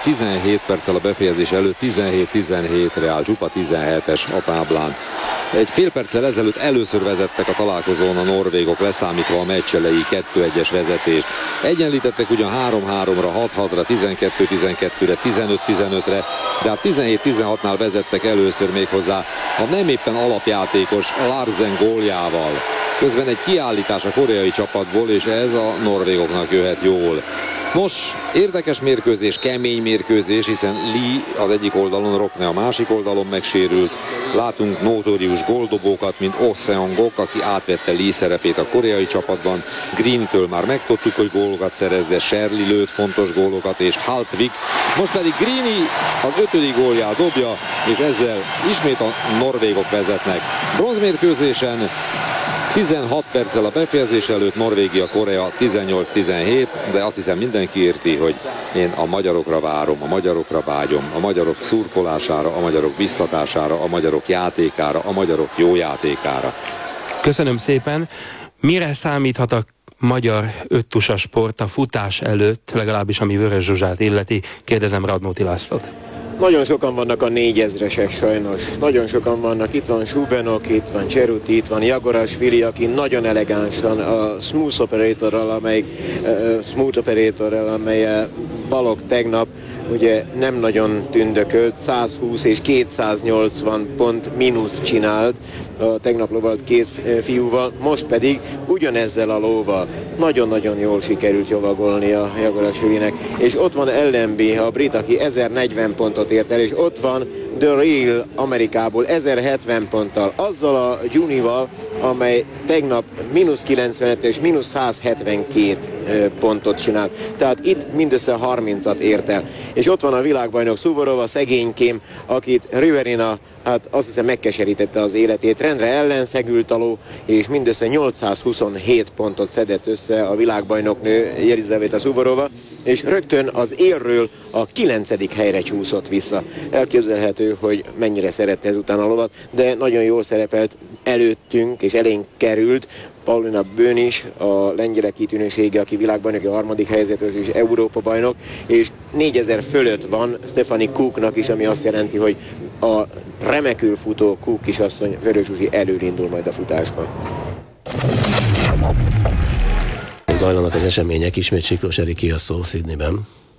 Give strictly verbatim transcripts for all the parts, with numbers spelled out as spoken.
tizenhét perccel a befejezés előtt tizenhét tizenhétre áll, csupa tizenhetes a táblán. Egy fél perccel ezelőtt először vezettek a találkozón a norvégok, leszámítva a meccs elejé kettő egyes vezetést. Egyenlítettek ugyan három háromra, hat hatra, tizenkettő tizenkettőre, tizenöt tizenötre, de hát tizenhét tizenhatnál vezettek először, méghozzá a nem éppen alapjátékos Larsen góljával. Közben egy kiállítás a koreai csapatból, és ez a norvégoknak jöhet jól. Nos, érdekes mérkőzés, kemény mérkőzés, hiszen Lee az egyik oldalon, Rockne a másik oldalon megsérült. Látunk notórius góldobókat, mint Oh Seong-ok, aki átvette Lee szerepét a koreai csapatban. Greentől már megtudtuk, hogy gólokat szerez, de Shirley lőtt fontos gólokat, és Haltvik. Most pedig Greeny az ötödik gólját dobja, és ezzel ismét a norvégok vezetnek. Bronzmérkőzésen tizenhat perccel a befejezés előtt Norvégia-Korea tizennyolc tizenhét, de azt hiszem mindenki érti, hogy én a magyarokra várom, a magyarokra vágyom, a magyarok szurkolására, a magyarok biztatására, a magyarok játékára, a magyarok jó játékára. Köszönöm szépen. Mire számíthat a magyar öttusa sport a futás előtt, legalábbis ami Vörös Zsuzsát illeti? Kérdezem Radnóti Lászlót. Nagyon sokan vannak a négyezresek sajnos. Nagyon sokan vannak. Itt van Subenok, itt van Cseruti, itt van Jagorasvili, aki nagyon elegánsan a Smooth Operatorral, amely uh, Smooth Operatorral, amely Balogh tegnap ugye nem nagyon tündökölt, százhúsz és kétszáznyolcvan pont mínuszt csinált a tegnap lovalt két fiúval, most pedig ugyanezzel a lóval nagyon-nagyon jól sikerült lovagolni a Jagorasvilinek, és ott van Ellenby, a brit, aki ezernegyven pontot ért el, és ott van The Real Amerikából ezerhetven ponttal, azzal a Junival, amely tegnap mínusz kilencvenöt és mínusz százhetvenkét pontot csinált. Tehát itt mindössze harmincat ért el. És ott van a világbajnok Suvorov, a szegénykém, akit Riverina, hát azt hiszem megkeserítette az életét, rendre ellenszegült a ló, és mindössze nyolcszázhuszonhét pontot szedett össze a világbajnoknő Jelizaveta Suvorova, és rögtön az élről a kilencedik helyre csúszott vissza. Elképzelhető, hogy mennyire szerette ezután a lovat, de nagyon jól szerepelt előttünk, és elénk került Paulina Bön is, a lengyelek kitűnősége, aki világbajnoki a harmadik helyzetes és Európa bajnok, és négyezer fölött van Stephanie Cooknak is, ami azt jelenti, hogy a remekül futó Cook kisasszony, Vörös Zsuzsi előrindul majd a futásban. Zajlanak az események, ismét Siklós Eriki a szó Sydneyben.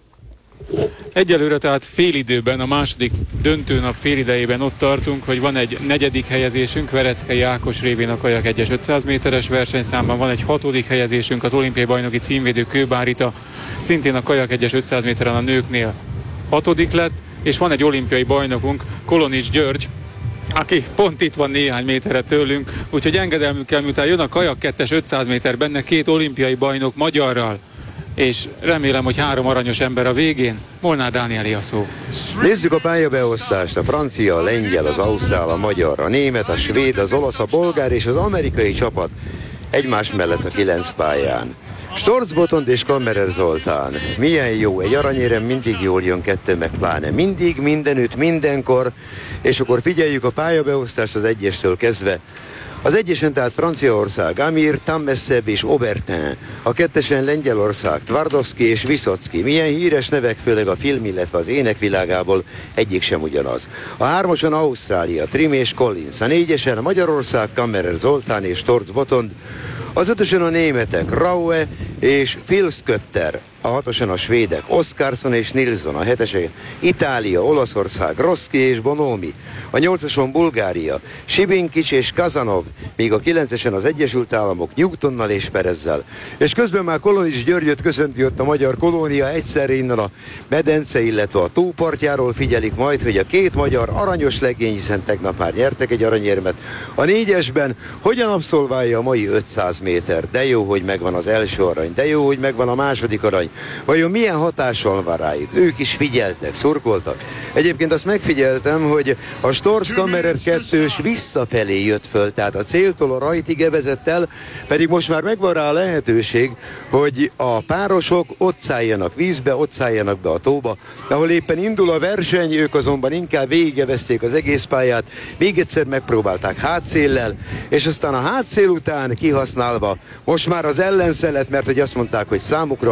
Egyelőre tehát félidőben, a második döntőnap félidejében ott tartunk, hogy van egy negyedik helyezésünk, Vereckei Ákos révén a kajak egyes ötszáz méteres versenyszámban, van egy hatodik helyezésünk, az olimpiai bajnoki címvédő Kőbár Rita, szintén a kajak egyes ötszáz méteren a nőknél hatodik lett, és van egy olimpiai bajnokunk, Kolonics György, aki pont itt van néhány méterre tőlünk, úgyhogy engedelmükkel, miután jön a kajak kettes ötszáz méter, benne két olimpiai bajnok magyarral, és remélem, hogy három aranyos ember a végén. Molnár Dánieli a szó. Nézzük a pályabeosztást. A francia, a lengyel, az ausztrál, a magyar, a német, a svéd, az olasz, a bolgár és az amerikai csapat egymás mellett a kilenc pályán. Storz Botond és Kammerer Zoltán. Milyen jó, egy aranyérem mindig jól jön, kettő meg pláne. Mindig, mindenütt, mindenkor. És akkor figyeljük a pályabeosztást az egyestől kezdve. Az egyesen tehát Franciaország, Amir, Tammeszebb és Obertin. A kettesen Lengyelország, Tvardowski és Viszocki. Milyen híres nevek, főleg a film, illetve az énekvilágából, egyik sem ugyanaz. A hármason Ausztrália, Trim és Collins. A négyesen Magyarország, Kammerer Zoltán és Storz Botond. Az ötösen a németek, Raue és Filskötter. A hatosan a svédek, Oskarsson és Nilsson. A hetesen Itália, Olaszország, Roszki és Bonomi. A nyolcason Bulgária, Sibinkics és Kazanov, míg a kilencesen az Egyesült Államok Newtonnal és Perezzel. És közben már Kolonics Györgyöt köszönti ott a magyar kolónia, egyszerre innen a medence, illetve a tópartjáról figyelik majd, hogy a két magyar aranyos legény, hiszen tegnap már nyertek egy aranyérmet. A négyesben hogyan abszolválja a mai ötszáz méter? De jó, hogy megvan az első arany, de jó, hogy megvan a második arany. Vajon milyen hatással van rájuk? Ők is figyeltek, szurkoltak. Egyébként azt megfigyeltem, hogy a Storz Kammerer kettős visszafelé jött föl, tehát a céltól a rajtig evezett el, pedig most már megvan rá a lehetőség, hogy a párosok ott szálljanak vízbe, ott szálljanak be a tóba, ahol éppen indul a verseny, ők azonban inkább végigevezték az egész pályát, még egyszer megpróbálták hátszéllel, és aztán a hátszél után kihasználva most már az ellenszelet, mert hogy azt mondták, hogy számukra a rossz idő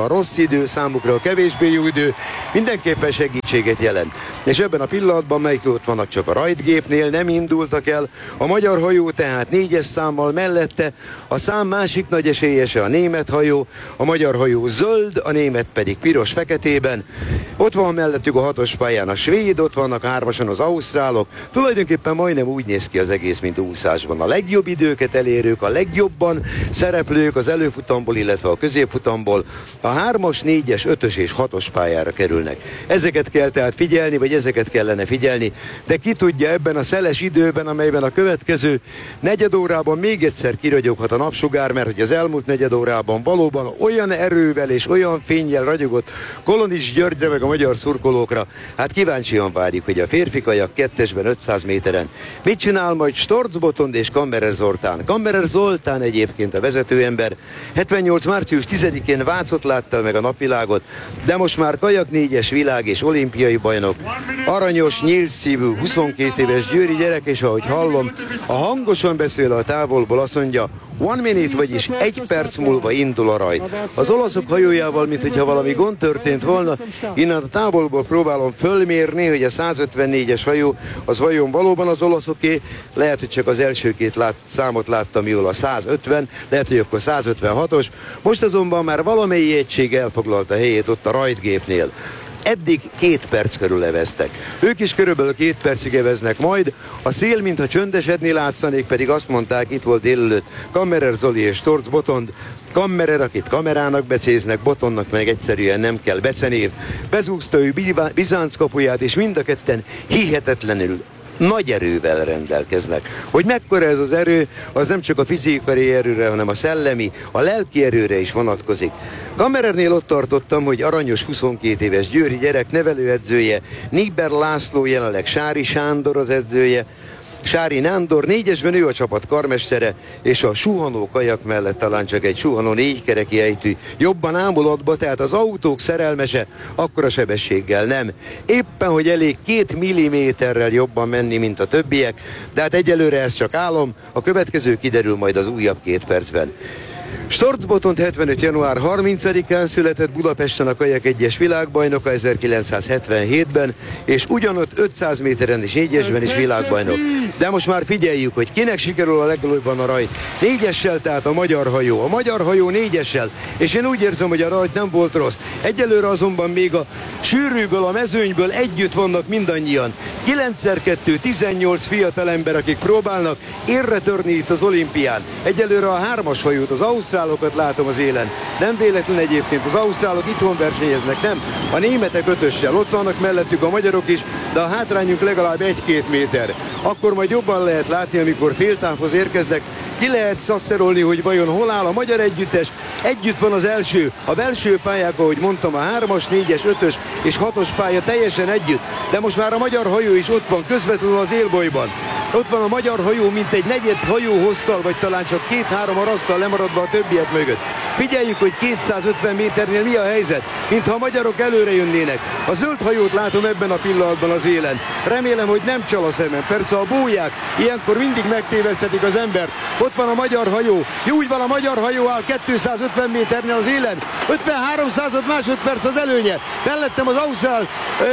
idő, számukra a kevésbé jó idő mindenképpen segítséget jelent. És ebben a pillanatban, melyik ott vannak csak a rajtgépnél, nem indultak el. A magyar hajó tehát négyes számmal mellette, a szám másik nagy esélyese a német hajó, a magyar hajó zöld, a német pedig piros-feketében. Ott van mellettük a hatos pályán a svéd, ott vannak hármason az ausztrálok. Tulajdonképpen majdnem úgy néz ki az egész, mint úszásban. A legjobb időket elérők, a legjobban szereplők az előfutamból, illetve a középfutamból a hármas, négyes, ötös és hatos pályára kerülnek. Ezeket kell tehát figyelni, vagy ezeket kellene figyelni, de ki tudja, ebben a szeles időben, amelyben a következő negyed órában még egyszer kiragyoghat a napsugár, mert hogy az elmúlt negyed órában valóban olyan erővel és olyan fénnyel ragyogott Kolonics Györgyre meg a magyar szurkolókra. Hát kíváncsian várjuk, hogy a férfi kajak kettesben ötszáz méteren mit csinál majd Storz Botond és Kammerer Zoltán. Kammerer Zoltán egyébként a vezetőember. hetvennyolc március tizedikén Vácot látta meg a napvilágot, de most már kajak négyes világ és olimpiai bajnok. Aranyos, nyílt szívű, huszonkét éves győri gyerek, és ahogy hallom, a hangosan beszél a távolból, azt mondja, one minute, vagyis egy perc múlva indul a rajt. Az olaszok hajójával, mint hogyha valami gond történt volna, innen a távolból próbálom fölmérni, hogy a százötvennégyes hajó az vajon valóban az olaszoké, lehet, hogy csak az első két lát, számot láttam jól, a százötven, lehet, hogy akkor százötvenhatos, most azonban már valamelyik egység elfoglalta helyét ott a rajtgépnél. Eddig két perc körül leveztek. Ők is körülbelül két percig eveznek majd. A szél, mintha csöndesedni látszanék, pedig azt mondták, itt volt délelőtt Kammerer Zoli és Storz Botond. Kammerer, akit kamerának becéznek, Botonnak meg egyszerűen nem kell becenév. Bezúzta ő Bizánc kapuját, és mind a ketten hihetetlenül nagy erővel rendelkeznek. Hogy mekkora ez az erő, az nem csak a fizikai erőre, hanem a szellemi, a lelki erőre is vonatkozik. Kammerernél ott tartottam, hogy aranyos huszonkét éves győri gyerek nevelőedzője, Níber László, jelenleg Sári Sándor az edzője, Sári Nándor, négyesben ő a csapat karmestere, és a suhanó kajak mellett talán csak egy suhanó négykereki ejtű jobban ámulatba, tehát az autók szerelmese akkora sebességgel nem. Éppen, hogy elég két milliméterrel jobban menni, mint a többiek, de hát egyelőre ez csak álom, a következő kiderül majd az újabb két percben. Storz Botond hetvenöt január harmincadikán született Budapesten, a kajak egyes világbajnoka ezerkilencszázhetvenhétben, és ugyanott ötszáz méteren és négyesben is világbajnok. De most már figyeljük, hogy kinek sikerül a legjobban a rajt. Négyessel, tehát a magyar hajó. A magyar hajó négyessel, és én úgy érzem, hogy a rajt nem volt rossz. Egyelőre azonban még a sűrűből, a mezőnyből együtt vannak mindannyian. kilenc kettő tizennyolc fiatalember, akik próbálnak érre törni itt az olimpián. Egyelőre a hármas hajót, az ausztrálokat látom az élen. Nem véletlen egyébként, az ausztrálok itthon versenyeznek, nem. A németek ötössel, ott vannak mellettük a magyarok is, de a hátrányunk legalább egy-két méter. Akkor majd jobban lehet látni, amikor féltávhoz érkeznek. Ki lehet szaszerolni, hogy vajon hol áll a magyar együttes. Együtt van az első, a belső pályák, ahogy mondtam, a hármas, négyes, ötös és hatos pálya teljesen együtt. De most már a magyar hajó is ott van, közvetlenül az élbolyban. Ott van a magyar hajó, mint egy negyed hajó hosszal, vagy talán csak két-három arasszal lemaradva a többiek mögött. Figyeljük, hogy kétszázötven méternél mi a helyzet, mintha a magyarok előre jönnének. A zöld hajót látom ebben a pillanatban az élen. Remélem, hogy nem csal a szemem. Persze a bóják ilyenkor mindig megtévesztetik az embert. Ott van a magyar hajó. Jó, úgy van, a magyar hajó áll kétszázötven méternél az élen. ötvenhárom század másodperc az előnye. Mellettem az ausztrál ö,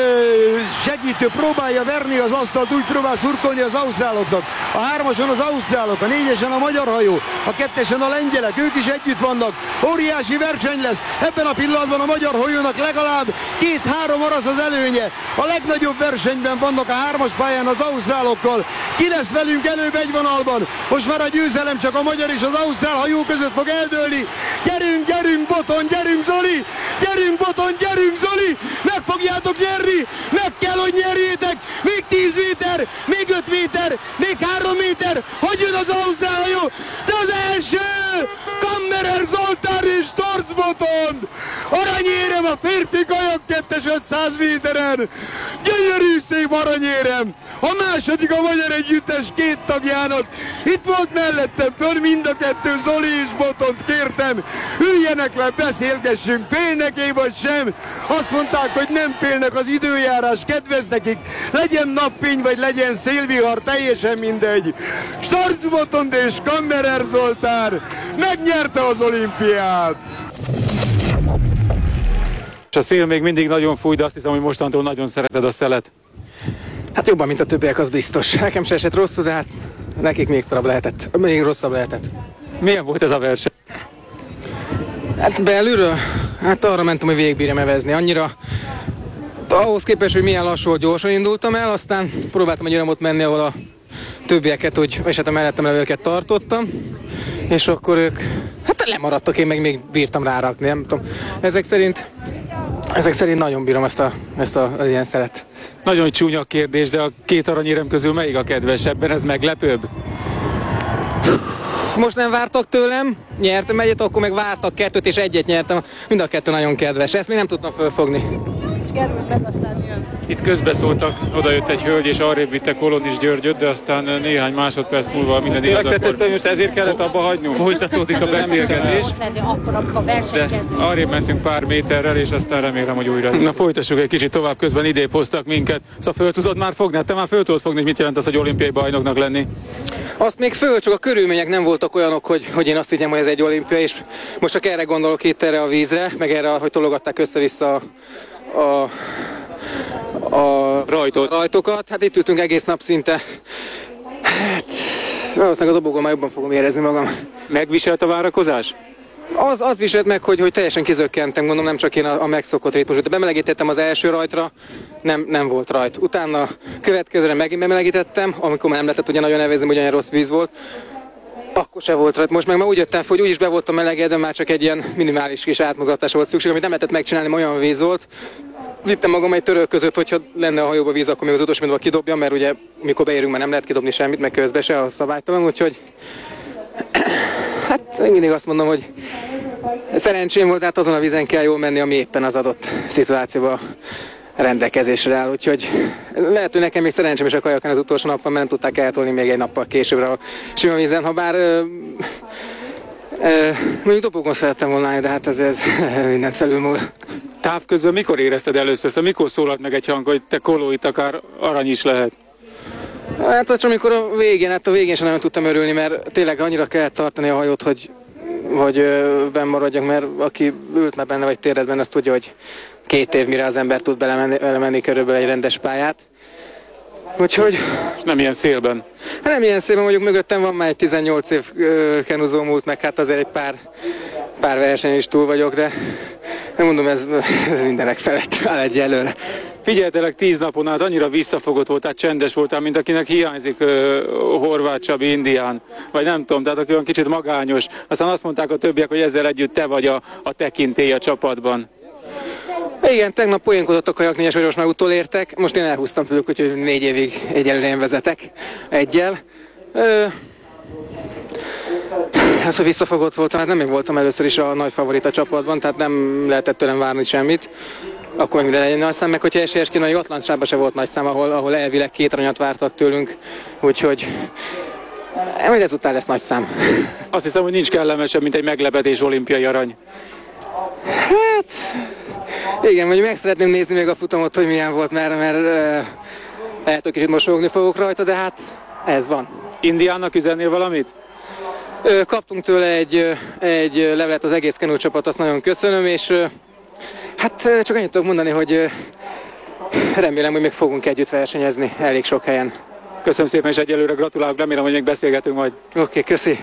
segítő próbálja verni az asztalt, úgy próbál szurkolni az ausztráloknak. A hármason az ausztrálok, a négyesen a magyar hajó, a kettesen a lengyelek, ők is együtt vannak. Óriási verseny lesz. Ebben a pillanatban a magyar hajónak legalább két-három arasz az előnye. A legnagyobb versenyben vannak a hármas pályán az ausztrálokkal. Ki lesz velünk előbb egy vonalban? Most már a győzelem csak a magyar és az ausztrál hajó között fog eldőlni. Gyerünk, gyerünk Boton, gyerünk Zoli! Gyerünk Boton, gyerünk Zoli! Meg fogjátok nyerni! Meg kell, hogy nyerjétek! Még tíz méter, még öt méter, még három méter! Hogy jön az ausztrál hajó? De az első! Kammerer Zoltán és Storz Botond! Aranyérem a férfi kajak kettes ötszáz méteren! Gyönyörű szép aranyérem! A második a magyar együttes két tagjának. Itt volt mellettem föl mind a kettő, Zoli és Botont, kértem, üljenek le, beszélgessünk, félnek-e vagy sem? Azt mondták, hogy nem félnek, az időjárás kedvez nekik, legyen napfény vagy legyen szélvihar, teljesen mindegy. Storz Botond és Kammerer Zoltán megnyerte az olimpiát! És a szél még mindig nagyon fúj, de azt hiszem, hogy mostantól nagyon szereted a szelet. Hát jobban, mint a többiek, az biztos. Nekem se esett rosszul, de hát nekik még szarabb lehetett. Még rosszabb lehetett. Milyen volt ez a verseny? Hát belülről? Hát arra mentem, hogy végigbírjam evezni. Annyira ahhoz képest, hogy milyen lassú, gyorsan indultam el, aztán próbáltam egy iramot menni, ahol a többieket, hogy, és hát a mellettem levőket tartottam, és akkor ők hát lemaradtak, én meg még bírtam rárakni, nem tudom. Ezek szerint, ezek szerint nagyon bírom ezt a, ezt a, az ilyen szeret. Nagyon csúnya kérdés, de a két aranyérem közül melyik a kedvesebben? Ez meglepőbb? Most nem vártak tőlem, nyertem egyet, akkor meg vártak kettőt, és egyet nyertem. Mind a kettő nagyon kedves, ezt még nem tudtam fölfogni. Itt közbeszóltak, oda jött egy hölgy, és arrébb vitte Kolondis Györgyöt, de aztán néhány másodperc múlva minden igaz. Tényleg tetszett, most ezért kellett abba hagynunk? Folytatódik a beszélgetés. De arrébb mentünk pár méterrel, és aztán remélem, hogy újra. Na folytassuk egy kicsit tovább, közben idébb hoztak minket. Szóval föl tudod már fogni? Te már föl tudod fogni, hogy mit jelent az, hogy olimpiai bajnoknak lenni? Azt még föl, csak a körülmények nem voltak olyanok, hogy, hogy én azt hiszem, hogy ez egy olimpia, és most csak erre gondolok itt erre a vízre, meg erre, hogy tologatták össze-vissza a, a, a Rajtot. rajtokat. Hát itt ültünk egész nap szinte. Hát, valószínűleg a dobogón már jobban fogom érezni magam. Megviselt a várakozás? Az, az viselt meg, hogy, hogy teljesen kizökkentem, gondolom nem csak én a, a megszokott ritmusot. De bemelegítettem az első rajtra, nem, nem volt rajt. Utána következőre megint bemelegítettem, amikor már nem lehetett ugye nagyon evezni, hogy olyan rossz víz volt. Akkor se volt rajta. Most meg már úgy jöttem, hogy úgyis be voltam melegedve, már csak egy ilyen minimális kis átmozgatás volt szükség, amit nem lehetett megcsinálni, olyan víz volt. Vittem magam egy töröl között, hogyha lenne a hajóba víz, akkor még az utolsó mindva kidobjam, mert ugye mikor beérünk, már nem lehet kidobni semmit, meg közben se a szabálytalan, úgyhogy hát én mindig azt mondom, hogy szerencsém volt, hát azon a vízen kell jól menni, ami éppen az adott szituációban rendelkezésre áll, úgyhogy lehet, hogy nekem még szerencsém is a kajakon az utolsó napon, mert nem tudták eltolni még egy nappal későbbre a sima vízen, ha bár ö, ö, mondjuk dobogón szerettem volna állni, de hát ez, ez mindent felülmúl. Távközben mikor érezted először, szóval mikor szólalt meg egy hang, hogy te Koló, itt akár arany is lehet? Hát csak amikor a végén, hát a végén sem nagyon tudtam örülni, mert tényleg annyira kellett tartani a hajót, hogy, hogy benn maradjak, mert aki ült már benne, vagy téred benne, azt tudja, hogy két év mire az ember tud belemenni, belemenni körülbelül egy rendes pályát. Úgyhogy... És nem ilyen szélben? Hát nem ilyen szélben, mondjuk mögöttem van már egy tizennyolc év kenuzó múlt, meg hát azért egy pár, pár versenyen is túl vagyok, de nem mondom, ez, ez mindenek felett áll egyelőre. Figyeltelek, tíz napon át annyira visszafogott voltál, csendes voltál, mint akinek hiányzik uh, Horváth Csabi indián, vagy nem tudom, tehát aki olyan kicsit magányos. Aztán azt mondták a többiek, hogy ezzel együtt te vagy a, a tekintély a csapatban. Igen, tegnap poénkodott a kajaknégyes, hogy most már utolértek. Most én elhúztam tőlük, hogy négy évig egyelőre én vezetek egyel. Ö, ez, hogy visszafogott voltam, hát nem én voltam először is a nagy favorit a csapatban, tehát nem lehetett tőlem várni semmit. Akkor mire legyen nagy szám, meg hogyha esélyesként, mert Atlantában se volt nagy szám, ahol, ahol elvileg két aranyat vártak tőlünk, úgyhogy majd ezután lesz nagy szám. Azt hiszem, hogy nincs kellemesebb, mint egy meglepetés olimpiai arany. Hát, igen, mondjuk meg szeretném nézni még a futamot, hogy milyen volt, mert, mert uh, lehet, hogy kicsit mosolyogni fogok rajta, de hát ez van. Indiának üzennél valamit? Ö, kaptunk tőle egy, egy levelet az egész kenú csapat, azt nagyon köszönöm, és uh, hát csak annyit tudok mondani, hogy uh, remélem, hogy még fogunk együtt versenyezni elég sok helyen. Köszönöm szépen, és egyelőre gratulálok, remélem, hogy még beszélgetünk majd. Oké, okay, köszi.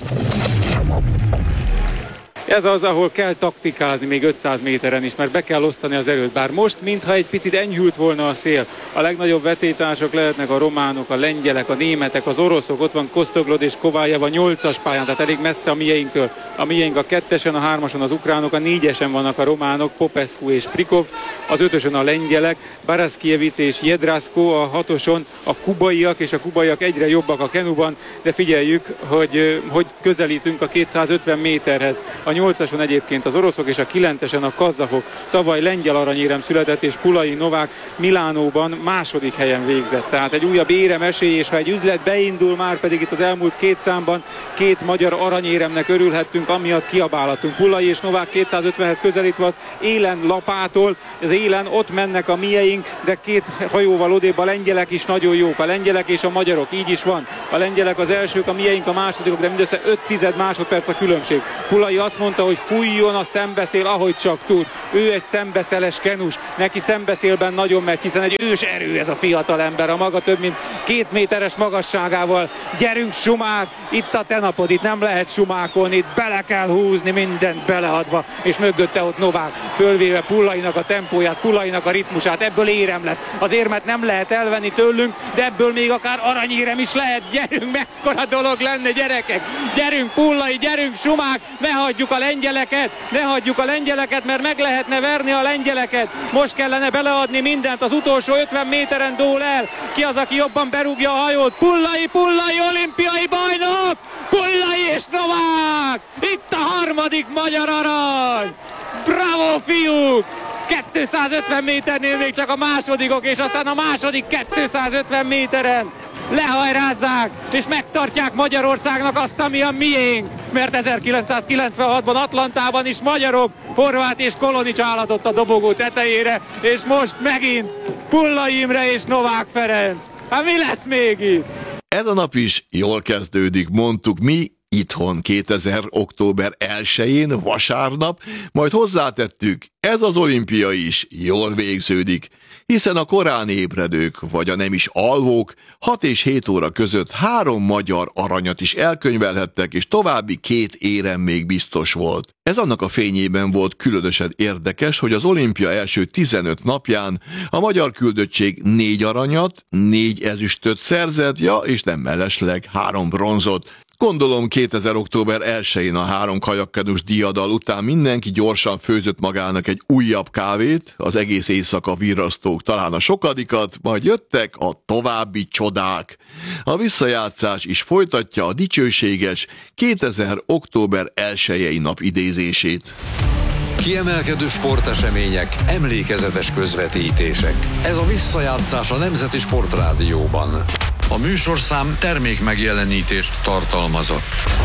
Ez az, ahol kell taktikázni még ötszáz méteren is, mert be kell osztani az erőt. Bár most, mintha egy picit enyhült volna a szél. A legnagyobb vetétársak lehetnek a románok, a lengyelek, a németek, az oroszok. Ott van Kostoglod és Kovályeva a nyolcas pályán, tehát elég messze a miénktől. A miénk a kettesen, a hármason az ukránok, a négyesen vannak a románok, Popescu és Prikov, az ötösön a lengyelek, Baraszkiewicz és Jedraszko, a hatoson a kubaiak, és a kubaiak egyre jobbak a kenuban, de figyeljük, hogy, hogy közelítünk a kétszázötven méterhez. A nyolcason egyébként az oroszok, és a kilencesen a kazahok. Tavaly lengyel aranyérem született, és Pulai Novák Milánóban második helyen végzett. Tehát egy újabb érem esély, és ha egy üzlet beindul, már pedig itt az elmúlt két számban két magyar aranyéremnek örülhettünk, amiatt kiabálhatunk. Pulai és Novák kétszázötvenhez közelítve az élen lapától, az élen ott mennek a mieink, de két hajóval odébb a lengyelek is nagyon jók, a lengyelek és a magyarok, így is van. A lengyelek az elsők, a mieink a másodikok, de mindössze öt tized másodperc a különbség. Pulai azt mondja, mondta, hogy fújjon a szembeszél, ahogy csak tud. Ő egy szembeszeles kenus, neki szembeszélben nagyon megy, hiszen egy ős erő ez a fiatal ember, a maga több mint két méteres magasságával. Gyerünk, Sumák, itt a te napod, itt nem lehet sumákolni, itt bele kell húzni, mindent beleadva, és mögötte ott Novák, fölvéve Pullainak a tempóját, Pullainak a ritmusát, ebből érem lesz. Az érmet nem lehet elvenni tőlünk, de ebből még akár aranyérem is lehet. Gyerünk, mekkora dolog lenne, gyerekek! Gyerünk, Pullai, gyerünk, Sumák, ne hagyjuk a lengyeleket, ne hagyjuk a lengyeleket, mert meg lehetne verni a lengyeleket. Most kellene beleadni mindent, az utolsó ötven méteren dől el. Ki az, aki jobban berúgja a hajót? Pullai, Pullai, olimpiai bajnok! Pullai és Novák! Itt a harmadik magyar arany! Bravo, fiúk! kétszázötven méternél még csak a másodikok, és aztán a második kétszázötven méteren lehajrázzák, és megtartják Magyarországnak azt, ami a miénk. Mert ezerkilencszázkilencvenhatban Atlantában is magyarok, Horváth és Kolonics álladott a dobogó tetejére, és most megint Pullai Imre és Novák Ferenc. Hát mi lesz még itt? Ez a nap is jól kezdődik, mondtuk mi, itthon kétezer október elsején, vasárnap, majd hozzátettük, ez az olimpia is jól végződik, hiszen a korán ébredők, vagy a nem is alvók hat és hét óra között három magyar aranyat is elkönyvelhettek, és további két érem még biztos volt. Ez annak a fényében volt különösen érdekes, hogy az olimpia első tizenöt napján a magyar küldöttség négy aranyat, négy ezüstöt szerzett, ja, és nem mellesleg három bronzot. Gondolom kétezer október elsején a három kajakkenus diadal után mindenki gyorsan főzött magának egy újabb kávét, az egész éjszaka virrasztók talán a sokadikat, majd jöttek a további csodák. A visszajátszás is folytatja a dicsőséges kétezer október elsejei nap idézését. Kiemelkedő sportesemények, emlékezetes közvetítések. Ez a visszajátszás a Nemzeti Sportrádióban. A műsorszám termékmegjelenítést tartalmazott.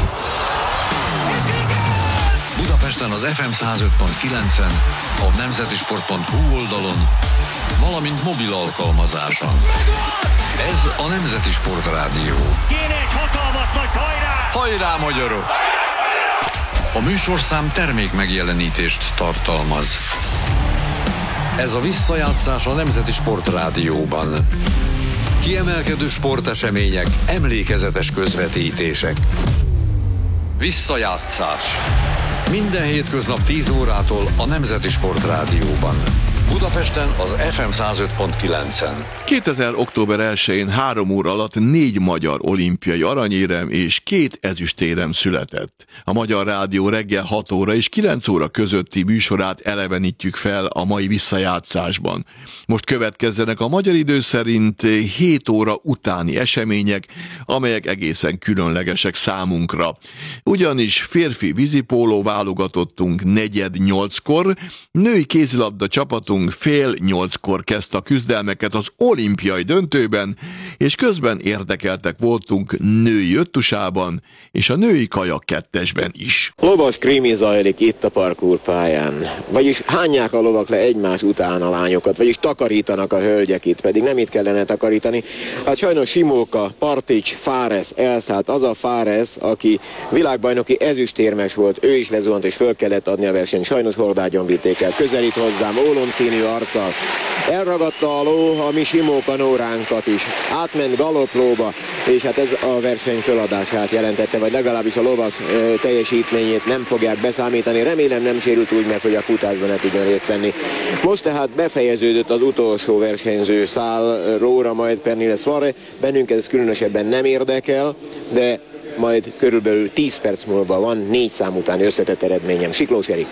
Budapesten az ef em száz öt pont kilencen, a nemzetisport pont hu oldalon, valamint mobil alkalmazáson. Ez a Nemzeti Sportrádió. Kéne egy hatalmas nagy hajrá! Hajrá, magyarok! A műsorszám termékmegjelenítést tartalmaz. Ez a visszajátszás a Nemzeti Sportrádióban. Kiemelkedő sportesemények, emlékezetes közvetítések. Visszajátszás. Minden hétköznap tíz órától a Nemzeti Sportrádióban. Budapesten az ef em száz öt pont kilencen. kétezer október elsején három óra alatt négy magyar olimpiai aranyérem és két ezüstérem született. A Magyar Rádió reggel hat óra és kilenc óra közötti műsorát elevenítjük fel a mai visszajátszásban. Most következzenek a magyar idő szerint hét óra utáni események, amelyek egészen különlegesek számunkra. Ugyanis férfi vízipóló válogatottunk negyed nyolckor, női kézilabda csapatunk fél nyolckor kezdte a küzdelmeket az olimpiai döntőben, és közben érdekeltek voltunk női öttusában, és a női kajak kettesben is. Lovas krimi zajlik itt a parkourpályán. Vagyis hányják a lovak le egymás után a lányokat, vagyis takarítanak a hölgyek itt, pedig nem itt kellene takarítani. Hát sajnos Simóka, Partics, Fáres elszállt. Az a Fáres, aki világbajnoki ezüstérmes volt, ő is lezuhant és föl kellett adni a versenyt. Sajnos hordágyon vitték el. Közelít hozzám, ólomszínű arccal. Elragadta a ló a mi Simóka Nóránkat is. Átment galoplóba, és hát ez a verseny föladását jelentette, vagy legalábbis a lovas e, teljesítményét nem fogják beszámítani. Remélem nem sérült úgy meg, hogy a futásban ne tudjon részt venni. Most tehát befejeződött az utolsó versenyző szál, Róra, majd Pernille Svare. Bennünket ez különösebben nem érdekel, de majd körülbelül tíz perc múlva van négy szám utáni összetett eredményem. Siklós Erik.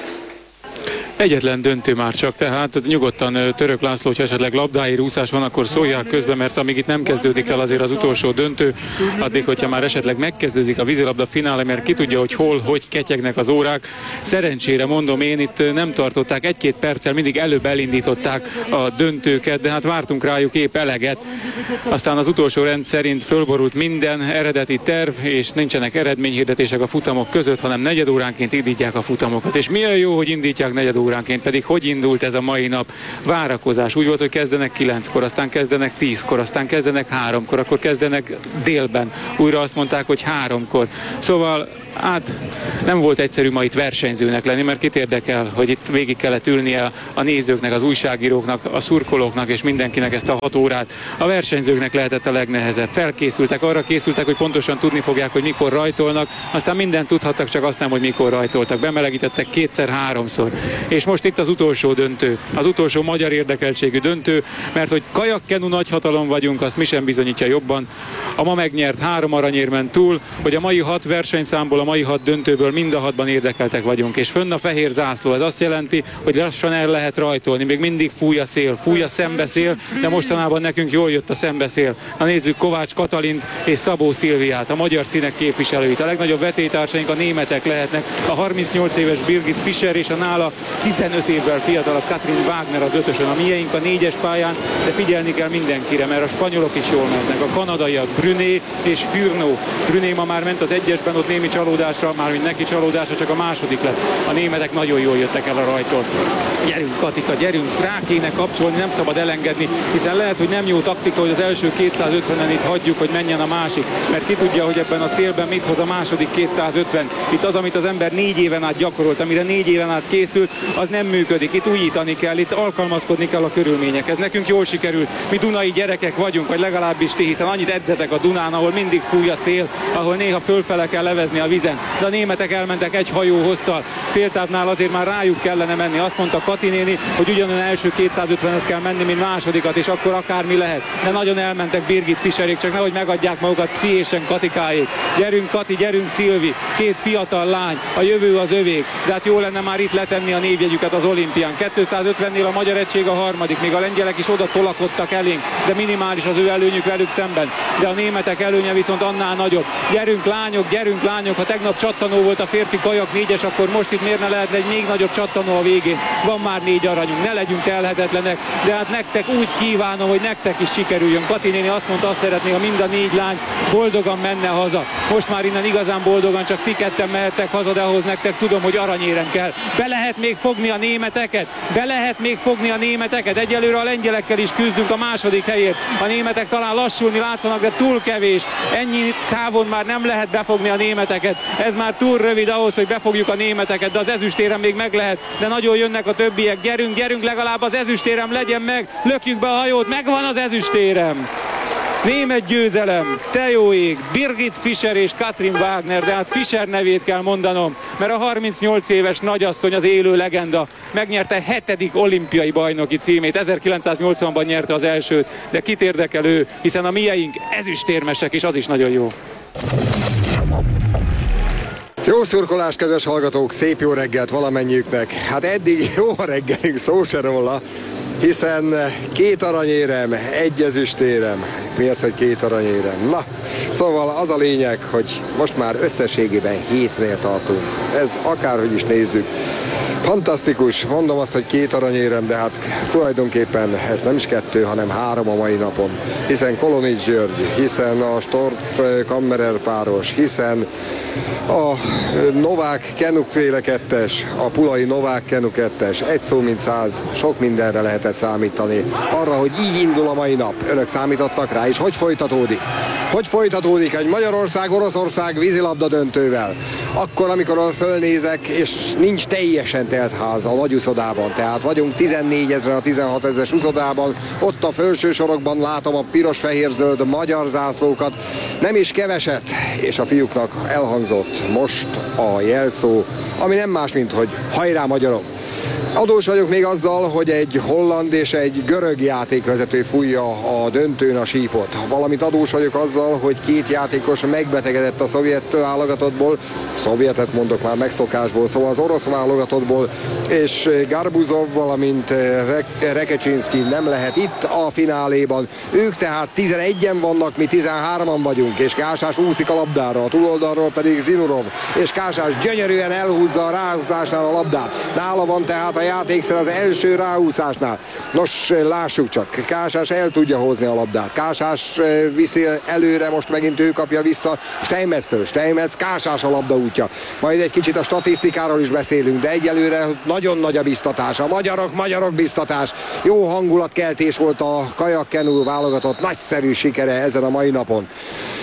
Egyetlen döntő már csak, tehát nyugodtan Török László, hogy esetleg labdáért úszás van, akkor szólják közben, mert amíg itt nem kezdődik el azért az utolsó döntő, addig, hogyha már esetleg megkezdődik a vízilabda finálé, mert ki tudja, hogy hol, hogy ketyegnek az órák. Szerencsére mondom én, itt nem tartották, egy-két perccel mindig előbb elindították a döntőket, de hát vártunk rájuk épp eleget. Aztán az utolsó rend szerint fölborult minden eredeti terv, és nincsenek eredményhirdetések a futamok között, hanem negyedóránként indítják a futamokat. És milyen jó, hogy indítják negyedóránként. Óránként, pedig hogy indult ez a mai nap? Várakozás. Úgy volt, hogy kezdenek kilenckor, aztán kezdenek tízkor, aztán kezdenek háromkor, akkor kezdenek délben. Újra azt mondták, hogy háromkor. Szóval Hát nem volt egyszerű ma itt versenyzőnek lenni, mert kit érdekel, hogy itt végig kellett ülnie a nézőknek, az újságíróknak, a szurkolóknak és mindenkinek ezt a hat órát. A versenyzőknek lehetett a legnehezebb. Felkészültek, arra készültek, hogy pontosan tudni fogják, hogy mikor rajtolnak, aztán mindent tudhattak, csak azt nem, hogy mikor rajtoltak. Bemelegítettek kétszer-háromszor. És most itt az utolsó döntő, az utolsó magyar érdekeltségű döntő, mert hogy kajakkenu nagyhatalom vagyunk, azt mi sem bizonyítja jobban. A ma megnyert három aranyérmen túl, hogy a mai hat versenyszámból, a mai hat döntőből mind a hatban érdekeltek vagyunk, és fönn a fehér zászló. Ez azt jelenti, hogy lassan el lehet rajtolni. Még mindig fúj a szél, fúj a szembeszél, de mostanában nekünk jól jött a szembeszél. Na nézzük Kovács Katalint és Szabó Szilviát, a magyar színek képviselőit. A legnagyobb vetélytársaink a németek lehetnek, a harmincnyolc éves Birgit Fischer és a nála tizenöt évvel fiatalabb Katrin Wagner az ötösön. A miénk a négyes pályán, de figyelni kell mindenkire, mert a spanyolok is jól mennek. A kanadaiak Bruné és Fürnó. Bruné ma már ment az egyesben, ott némi csalódásra, már mint neki csalódásra, csak a második lett. A németek nagyon jól jöttek el a rajtól. Gyerünk Katika, gyerünk, rá kéne kapcsolni, nem szabad elengedni, hiszen lehet, hogy nem jó taktika, hogy az első kétszázötvenen itt hagyjuk, hogy menjen a másik, mert ki tudja, hogy ebben a szélben mit hoz a második kétszázötven. Itt az, amit az ember négy éven át gyakorolt, amire négy éven át készült, az nem működik. Itt újítani kell, itt alkalmazkodni kell a körülményekhez. Nekünk jól sikerült, mi dunai gyerekek vagyunk, vagy legalábbis ti, hiszen annyit edzetek a Dunán, ahol mindig fúj a szél, ahol néha fölfele kell levezni a vizen. De a németek elmentek egy hajó hosszal, féltávnál azért már rájuk kellene menni. Azt mondta Kati néni, hogy ugyanolyan első kétszázötvenet kell menni, mint másodikat, és akkor akármi lehet. De nagyon elmentek Birgit Fischerék, csak nehogy megadják magukat pszichésen Katikáék. Gyerünk Kati, gyerünk Szilvi, két fiatal lány, a jövő az övék, de hát jó lenne már itt letenni a névjegyüket az olimpián. kétszázötvennél a magyar egység a harmadik, még a lengyelek is oda tolakodtak elénk, de minimális az ő előnyük velük szemben. De a németek előnye viszont annál nagyobb. Gyerünk lányok, gyerünk lányok, ha tegnap csattanó volt a férfi kajak négyes, akkor most itt miért ne lehetne egy még nagyobb csattanó a végén? Van már négy aranyunk, ne legyünk telhetetlenek, de hát nektek úgy kívánom, hogy nektek is sikerüljön. Kati néni azt mondta, azt szeretné, ha mind a négy lány boldogan menne haza. Most már innen igazán boldogan, csak ti ketten mehettek haza, de ahhoz nektek tudom, hogy aranyérem kell. Be lehet még fogni a németeket? Be lehet még fogni a németeket? Egyelőre a lengyelekkel is küzdünk a második helyért. A németek talán lassulni látszanak, de túl kevés. Ennyi távon már nem lehet befogni a németeket. Ez már túl rövid ahhoz, hogy befogjuk a németeket, de az ezüstérem még meg lehet. De nagyon jönnek a többiek. Gyerünk, gyerünk, legalább az ezüstérem legyen meg. Lökjük be a hajót, megvan az ezüstérem. Német győzelem, te jó ég, Birgit Fischer és Katrin Wagner, de hát Fischer nevét kell mondanom, mert a harmincnyolc éves nagyasszony az élő legenda, megnyerte hetedik olimpiai bajnoki címét, ezerkilencszáznyolcvanban nyerte az elsőt, de kit érdekel ő, hiszen a mieink ezüstérmesek, és az is nagyon jó. Jó szurkolás, kedves hallgatók, szép jó reggelt valamennyiüknek. Hát eddig jó reggelünk, szó se róla, hiszen két aranyérem, egy ezüstérem. Mi az, hogy két aranyérem? Na, szóval az a lényeg, hogy most már összességében hétnél tartunk. Ez akárhogy is nézzük. Fantasztikus, mondom azt, hogy két aranyérem, de hát tulajdonképpen ez nem is kettő, hanem három a mai napon. Hiszen Kolonics György, hiszen a Storz Kammerer páros, hiszen a Novák Kenuk-féle kettes, a Pulai Novák Kenuk kettes, egy szó mint száz, sok mindenre lehetett számítani. Arra, hogy így indul a mai nap. Önök számítottak rá, és hogy folytatódik? Hogy folytatódik egy Magyarország-Oroszország vízilabda döntővel? Akkor, amikor fölnézek, és nincs teljesen telt ház a nagy uszodában, tehát vagyunk tizennégy ezren a tizenhat ezres uszodában, ott a felső sorokban látom a piros-fehér-zöld magyar zászlókat, nem is keveset, és a fiúknak elhangzott most a jelszó, ami nem más, mint hogy hajrá magyarok! Adós vagyok még azzal, hogy egy holland és egy görög játékvezető fújja a döntőn a sípot. Valamint adós vagyok azzal, hogy két játékos megbetegedett a szovjet válogatottból, szovjetet mondok már megszokásból, szóval az orosz válogatottból, és Garbuzov, valamint Re- Rekecsinski nem lehet itt a fináléban. Ők tehát tizenegyen vannak, mi tizenhárman vagyunk, és Kásás úszik a labdára, a túloldalról pedig Zinurov, és Kásás gyönyörűen elhúzza a ráhúzásnál a labdát. Nála van tehát a játékszer az első ráhúzásnál. Nos, lássuk csak, Kásás el tudja hozni a labdát. Kásás viszi előre, most megint ő kapja vissza Steinmetztől. Steinmetz, Kásás a labda útja. Majd egy kicsit a statisztikáról is beszélünk, de egyelőre nagyon nagy a biztatás. A magyarok, magyarok biztatás. Jó hangulatkeltés volt a kajakkenu válogatott, nagyszerű sikere ezen a mai napon.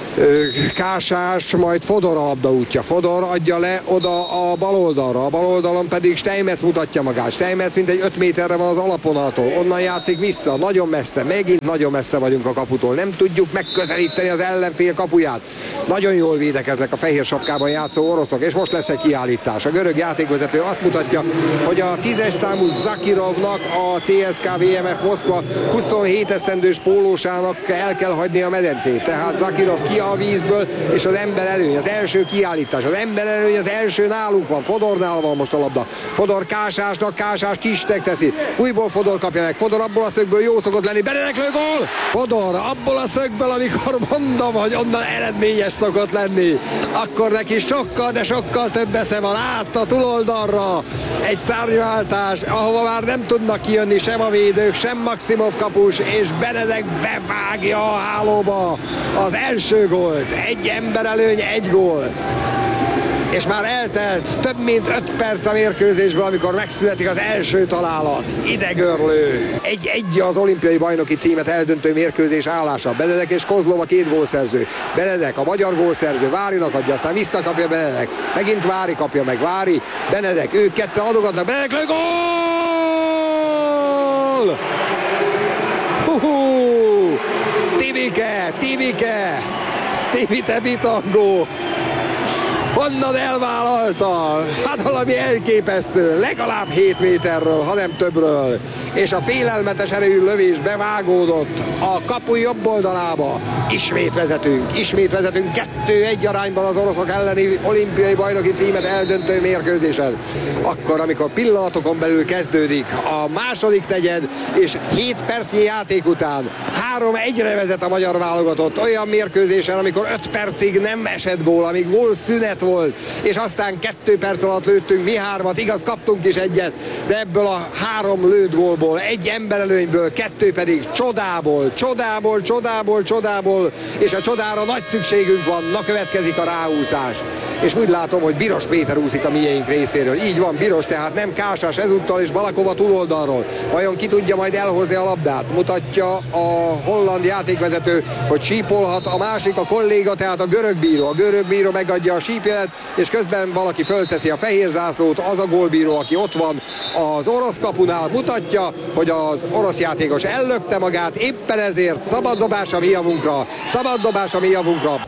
Kásás, majd Fodor a labda útja. Fodor adja le oda a bal oldalra, a bal oldalon pedig Steinmetz mutatja magát. Steinmetz mintegy öt méterre van az alapvonaltól, onnan játszik vissza, nagyon messze, megint nagyon messze vagyunk a kaputól. Nem tudjuk megközelíteni az ellenfél kapuját. Nagyon jól védekeznek a fehér sapkában játszó oroszok, és most lesz egy kiállítás. A görög játékvezető azt mutatja, hogy a tízes számú Zakirovnak, a cé es ká vé em ef Moszkva huszonhét esztendős pólósának el kell hagyni a medencét. Tehát Zakirov ki a vízből, és az ember előny, az első kiállítás, az ember előny az első nálunk van, Fodornál van most a labda. Fodor Kásásnak, Kásás kisnek teszi. Fújból Fodor kapja meg, Fodor abból a szögből jó szokott lenni, Benedek lő gól! Fodor abból a szögből, amikor mondom, hogy onnan eredményes szokott lenni, akkor neki sokkal, de sokkal több esze van, át a túloldalra. Egy szárnyváltás, ahova már nem tudnak kijönni sem a védők, sem Maximov kapus, és Benedek bevágja a hálóba az első gólt. Egy ember előny, egy gól. És már eltelt több mint öt perc a mérkőzésből, amikor megszületik az első találat. Idegörlő. Egy-egy az olimpiai bajnoki címet eldöntő mérkőzés állása. Benedek és Kozlov a két gólszerző. Benedek a magyar gólszerző, Várinak adja, aztán visszakapja Benedek. Megint Vári kapja meg, Vári, Benedek, ők ketten adogatnak, Benedek lő, gól! Hú-hú! Tibike, Tibike, Tibite Bitangó. Honnan elvállalta? Hát valami elképesztő, legalább hét méterről, ha nem többről. És a félelmetes erejű lövés bevágódott a kapu jobb oldalába. Ismét vezetünk, ismét vezetünk kettő egy arányban az oroszok elleni olimpiai bajnoki címet eldöntő mérkőzésen. Akkor, amikor pillanatokon belül kezdődik a második negyed, és hét percnyi játék után három egyre vezet a magyar válogatott. Olyan mérkőzésen, amikor öt percig nem esett gól, amíg gól szünet volt, és aztán kettő perc alatt lőttünk mi hármat, igaz, kaptunk is egyet, de ebből a három lőtt gólból, egy emberelőnyből, kettő pedig csodából, csodából, csodából, csodából, és a csodára nagy szükségünk van, na következik a ráúszás. És úgy látom, hogy Biros Péter úszik a miénk részéről. Így van, Biros, tehát nem Kásás ezúttal, és Balakova túloldalról. Vajon ki tudja majd elhozni a labdát? Mutatja a holland játékvezető, hogy sípolhat, a másik a kolléga, tehát a görög bíró. A görög bíró megadja a sípjelet, és közben valaki fölteszi a fehér zászlót, az a gólbíró, aki ott van az orosz kapunál, mutatja, hogy az orosz játékos ellökte magát, éppen ezért szabad dobás a mi javunkra, szabad dobás a mi javunkra.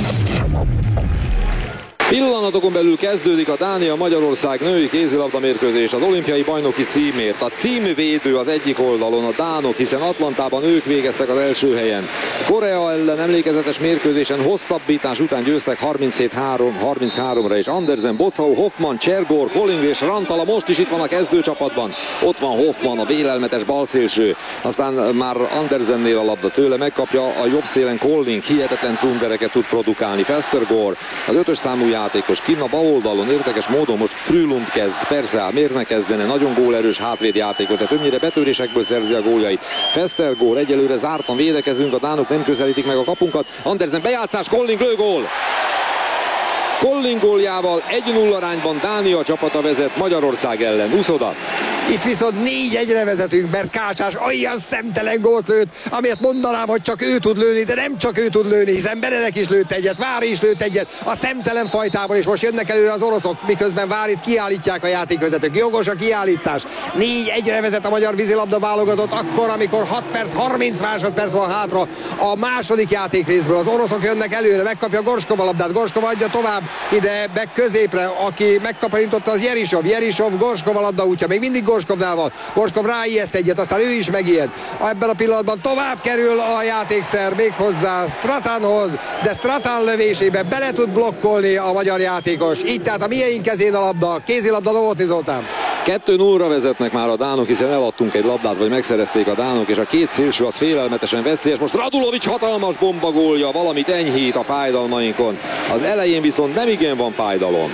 Pillanatokon belül kezdődik a Dánia-Magyarország női kézilabda mérkőzés az olimpiai bajnoki címért. A címvédő az egyik oldalon a dánok, hiszen Atlantában ők végeztek az első helyen. Korea ellen emlékezetes mérkőzésen hosszabbítás után győztek harminchét három harminchárom-ra, és Andersen, Bocau, Hoffman, Csergor, Kolling és Rantala most is itt van a kezdőcsapatban. Ott van Hoffman, a vélelmetes balszélső. Aztán már Andersennél a labda, tőle megkapja a jobb szélen Kolling, hihetetlen cundereket tud produkálni. Festergor, az ötös számú játékos kinn a bal oldalon, érdekes módon most Frülund kezd, persze, miért ne kezdene, nagyon gólerős hátvéd játékos, de többnyire betörésekből szerzi a góljait. Festergor, egyelőre zártan védekezünk, a dánok nem közelítik meg a kapunkat. Andersen bejátszás, Kolling lőgól! Kolling góljával egy nulla arányban Dánia csapata vezet Magyarország ellen. Uszoda. Itt viszont négy egyre vezetünk, mert Kásás olyan szemtelen gólt lőtt, amiért mondanám, hogy csak ő tud lőni, de nem csak ő tud lőni, hiszen Benedek is lőtt egyet, Vári is lőtt egyet, a szemtelen fajtából, és most jönnek előre az oroszok, miközben Várit kiállítják a játékvezetők. Jogos a kiállítás. négy egyre vezet a magyar vízilabda válogatott, akkor, amikor hat perc, harminc másodperc van hátra a második játékrészből. Az oroszok jönnek előre, megkapja Gorskov a labdát, Gorskov adja tovább ide be középre, aki megkaparintotta az Jerisov, Jerisov, Gorskov a labda útja, még mindig Gorskovnál van. Gorskov ráijeszt egyet, aztán ő is megijed. Ebben a pillanatban tovább kerül a játékszer méghozzá Stratanhoz, de Stratan lövésébe bele tud blokkolni a magyar játékos. Így tehát a miénk kezén a labda, kézilabda Novotny Zoltán. kettő nullra vezetnek már a dánok, hiszen eladtunk egy labdát, vagy megszerezték a dánok, és a két szélső az félelmetesen veszélyes. Most Radulovics hatalmas bombagólja, valamit enyhít a fájdalmainkon. Az elején viszont nem igen van fájdalom.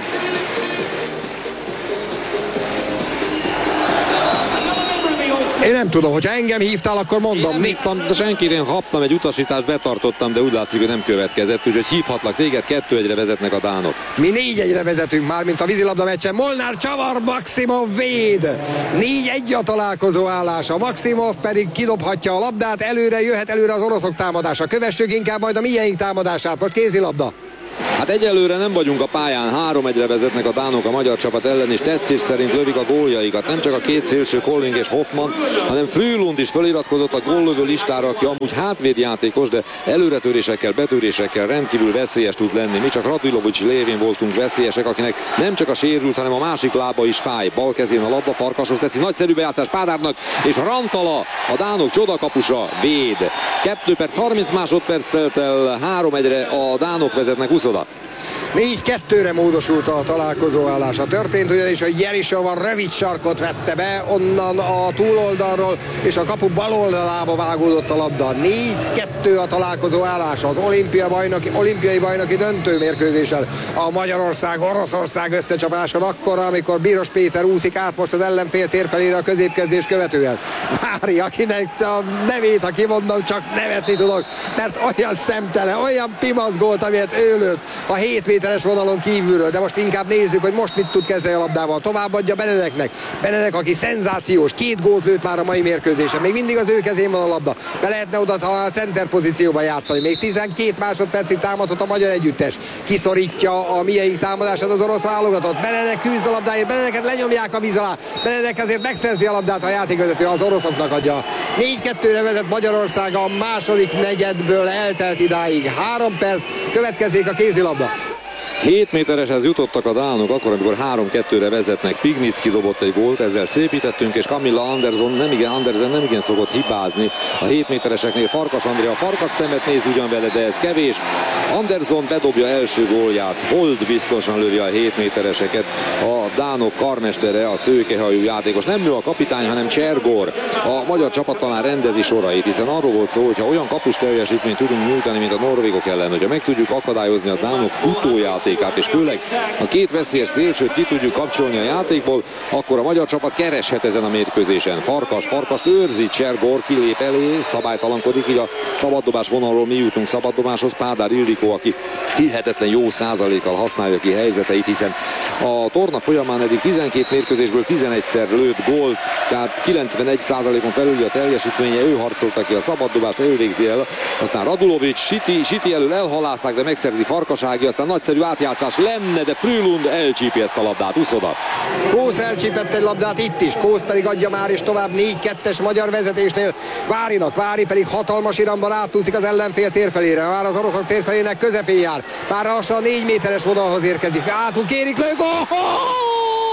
Én nem tudom, hogyha engem hívtál, akkor mondom. Én hívtam, de senkit, én kaptam egy utasítást, betartottam, de úgy látszik, hogy nem következett, úgyhogy hívhatlak téged, kettő egyre vezetnek a dánok. Mi négy egyre vezetünk már, mint a vízilabda meccsen. Molnár csavar, Maximov véd. négy egy a találkozó állása. Maximov pedig kidobhatja a labdát, előre jöhet előre az oroszok támadása. Kövessük inkább majd a miénk támadását, most kézilabda. Hát egyelőre nem vagyunk a pályán, három egyre vezetnek a dánok a magyar csapat ellen, és tetszés szerint lövik a góljaikat. Nem csak a két szélső, Colling és Hoffman, hanem Frülund is feliratkozott a góllövő listára, aki amúgy hátvédjátékos, de előretörésekkel, betörésekkel rendkívül veszélyes tud lenni. Mi csak Radulovics lévén voltunk veszélyesek, akinek nem csak a sérült, hanem a másik lába is fáj. Bal kezén a labda, Farkashoz teszi, nagyszerű bejátszás Pádárnak, és Rantala, a dánok csodakapusa véd. kettő perc harminc másodperc telt el, három egyre a dánok vezetnek Uszoda. négy kettőre módosult a találkozó állása. Történt ugyanis, hogy Jerisova rövid sarkot vette be, onnan a túloldalról, és a kapu bal oldalába vágódott a labda. négy kettő a találkozó állása az olimpia bajnoki, olimpiai bajnoki döntőmérkőzésen. A Magyarország-Oroszország összecsapáson akkor, amikor Bíros Péter úszik át most az ellenfél térfelére a középkezdés követően. Várj, akinek a nevét, ha kimondom, csak nevetni tudok, mert olyan szemtelen, olyan pimaszgolt, amilyet ő lőtt a hét méteres vonalon kívülről, de most inkább nézzük, hogy most mit tud kezdeni a labdával. Továbbadja Benedeknek. Benedek, aki szenzációs, két gólt lőtt már a mai mérkőzésen. Még mindig az ő kezén van a labda. Be lehetne oda a center pozícióban játszani. Még tizenkét másodpercig támadhat a magyar együttes. Kiszorítja a miénk támadását az orosz válogatott. Benedek küzd a labdáért, Benedeket lenyomják a víz alá. Benedek azért megszerzi a labdát, a játékvezető az oroszoknak adja. négy kettőre vezet Magyarország a második negyedből eltelt idáig. Három perc, következik a kézilabda. hét métereshez jutottak a dánok, akkor, amikor három kettőre vezetnek. Pignicki dobott egy gólt, ezzel szépítettünk, és Camilla Anderson nem igen, Andersen nem igen szokott hibázni. A hét métereseknél Farkas Andrea, Farkas szemet néz ugyan vele, de ez kevés. Anderson bedobja első gólját, Hold biztosan lövi a hét métereseket. A dánok karmestere, a szőkehajú játékos. Nem ő a kapitány, hanem Csergor. A magyar csapat talán rendezi sorait, hiszen arról volt szó, hogy ha olyan kapus teljesítményt tudunk nyújtani, mint a norvégok ellen, hogyha meg tudjuk akadályozni a dánok futóját, és főleg a két veszélyes szélsőt ki tudjuk kapcsolni a játékból, akkor a magyar csapat kereshet ezen a mérkőzésen. Farkas, Farkas őrzi, Csergor kilép elé, szabálytalankodik, így a szabaddobás vonalról mi jutunk szabaddobáshoz. Pádár Ildikó, aki hihetetlen jó százalékkal használja ki helyzeteit, hiszen a torna folyamán eddig tizenkét mérkőzésből tizenegyszer lőtt gólt, tehát kilencvenegy százalékon felüli a teljesítménye, ő harcolta ki a szabaddobást, ő végzi el, aztán Radulovics, Siti, Siti elől elhalászták, de megszerzi Farkasági, aztán nagyszerű átjátszás lenne, de Frülund elcsípi ezt a labdát. Uszoda. Kósz elcsípett egy labdát itt is, Kósz pedig adja már és tovább négy kettes magyar vezetésnél Várinak. Vári pedig hatalmas iramban átúszik az ellenfél térfelére, már az oroszok térfelének közepén jár, már lassan a négy méteres vonalhoz érkezik, átul kérik, lő, gól!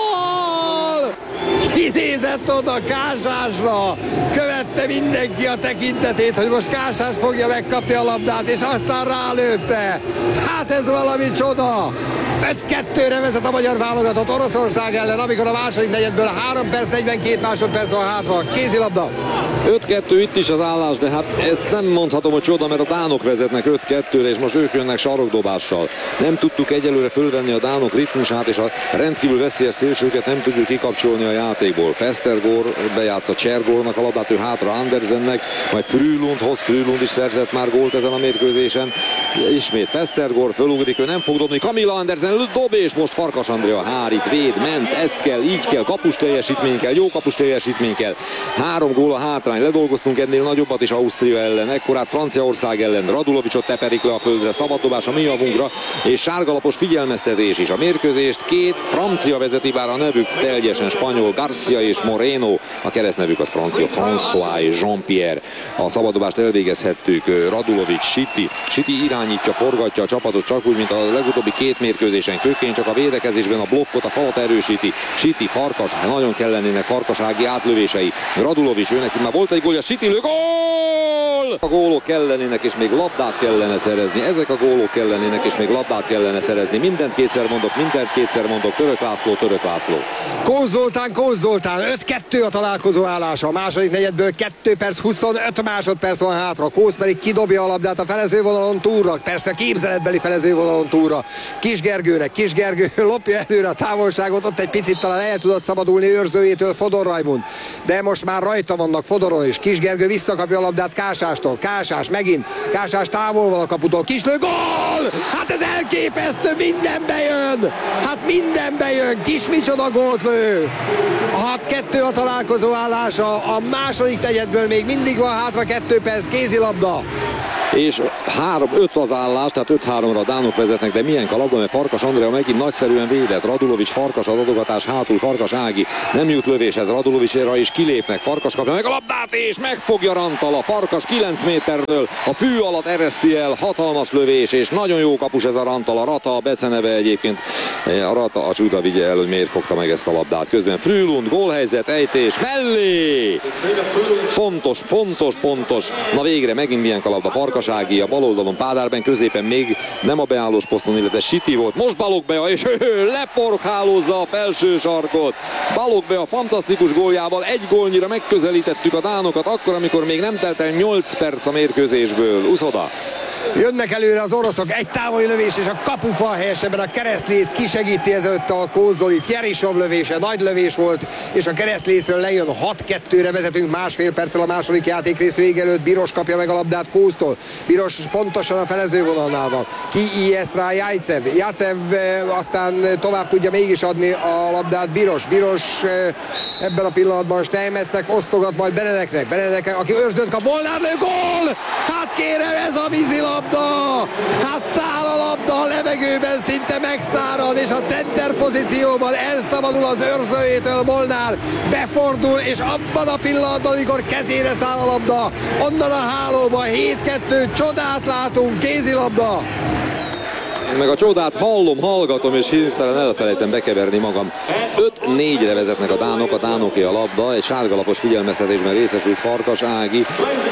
Kinézett oda Kásásra, követte mindenki a tekintetét, hogy most Kásás fogja megkapni a labdát, és aztán rálőtte. Hát ez valami csoda! öt kettőre vezet a magyar válogatott Oroszország ellen, amikor a második negyedből három perc negyvenkét másodperc van hátra. Kézilabda. öt kettő itt is az állás, de hát ezt nem mondhatom, hogy csoda, mert a dánok vezetnek öt kettőre, és most ők jönnek sarokdobással. Nem tudtuk egyelőre fölvenni a dánok ritmusát, és a rendkívül veszélyes szélsőket nem tudjuk kikapcsolni a játékból. Festergor bejátsza Csergornak a labdát, ő hátra Andersennek, majd Frülundhoz, Frülund is szerzett már gólt ezen a mérkőzésen. Ismét Festergor fölugrik, ő nem fog dobni, Camilla Andersen dob, és most Farkas Andrea hárít, véd, ment, ezt kell, így kell, kapus teljesítmény kell, jó kapus teljesítmény kell. Három gól a hátrány, ledolgoztunk ennél nagyobbat is Ausztria ellen, ekkorát Franciaország ellen, Radulovicsot teperik le a földre, szabaddobás a mi javunkra, és sárgalapos figyelmeztetés is. A mérkőzést két francia vezeti, bár a nevük teljesen spanyol, Garcia és Moreno, a keresztnevük az francia, François és Jean-Pierre. A szabaddobást elvégezhettük, Radulovics, Siti, Siti irányítja, forgatja a csapatot, csak úgy, mint a legutóbbi két mérkőzésen. Kökény csak a védekezésben a blokkot, a falat erősíti. Siti, Farkas, nagyon kell lennének Farkasági átlövései. Radulovics, ő neki már volt egy gólja, Siti lő, gól! gól! A gólok kellenének, és még labdát kellene szerezni. Ezek a gólok kellenének, és még labdát kellene szerezni. Mindent kétszer mondok, mindent kétszer mondok. Török László, Török László. Kósz Zoltán, Kósz Zoltán, öt kettő a találkozó állása. A második negyedből kettő perc, huszonöt másodperc van hátra. Kósz pedig kidobja a labdát a felezővonalon túlra. Persze képzeletbeli felezővonalon túlra. Kis Gergőnek, Kis Gergő lopja előre a távolságot, ott egy picit talán el tudott szabadulni őrzőjétől Fodor Rajmund. De most már rajta vannak Fodoron is. Kis Gergő visszakapja a labdát Kásástól. Kásás megint. Kásás távol van a kaputól. Kislő, gól! Hát ez elképesztő, mindenbe jön! Hát mindenbe jön! Kis micsoda gólt lő! hat kettő a találkozó állása, a második negyedből még mindig van hátra kettő perc, kézilabda. És három öt az állás, tehát öt háromra a dánok vezetnek, de milyen kalapban, mert Farkas Andrea megint nagyszerűen védett. Radulovics, Farkas az adogatás hátul, Farkas Ági nem jut lövéshez, Radulovicsra is kilépnek, Farkas kapja meg a labdát és megfogja Rantala. Farkas kilenc méterről a fű alatt ereszti el, hatalmas lövés, és nagyon jó kapus ez a Rantala. Rata, a beceneve egyébként, a Rata a csuda vigye el, hogy miért fogta meg ezt a labdát. Közben Frülund, gólhelyzet, ejtés, mellé! Fontos, fontos, pontos. Na végre megint milyen kalapda. Farkas Ági a bal oldalon, Pádárben középen még nem a beállós poszton, illetve Siti volt. Most Balogbea, és leporkhálózza a felső sarkot. Balogbea fantasztikus góljával egy gólnyira megközelítettük a dánokat, akkor, amikor még nem telt el nyolc perc a mérkőzésből. Uszoda. Jönnek előre az oroszok, egy távoli lövés, és a kapufa helyesebben a keresztléc kisegíti ezért a Kózdolit. Jerisov lövése, nagy lövés volt, és a keresztlécről lejön. hat kettőre vezetünk másfél perccel a második játékrész vége előtt. Biros kapja meg a labdát Kóztól. Biros pontosan a felezővonalnál van. Ki ijeszt rá Jajcev. Jajcev aztán tovább tudja mégis adni a labdát Biros. Biros ebben a pillanatban Steinmetznek osztogat majd Benedeknek. Benedek, aki őrsdönt kap, Molnár lő, gól! Hát kérem, ez a vízilabda! Hát száll a labda a levegőben, szinte megszárad, és a center pozícióban elszabadul az őrzőjétől Molnár, befordul, és abban a pillanatban, amikor kezére száll a labda, onnan a hálóban hét kettő, csodát látunk, kézilabda! Én meg a csodát hallom, hallgatom, és hirtelen elfelejtem bekeverni magam. öt négyre vezetnek a dánok, a dánoké a labda, egy sárgalapos figyelmeztetésben részesült Farkas Ági.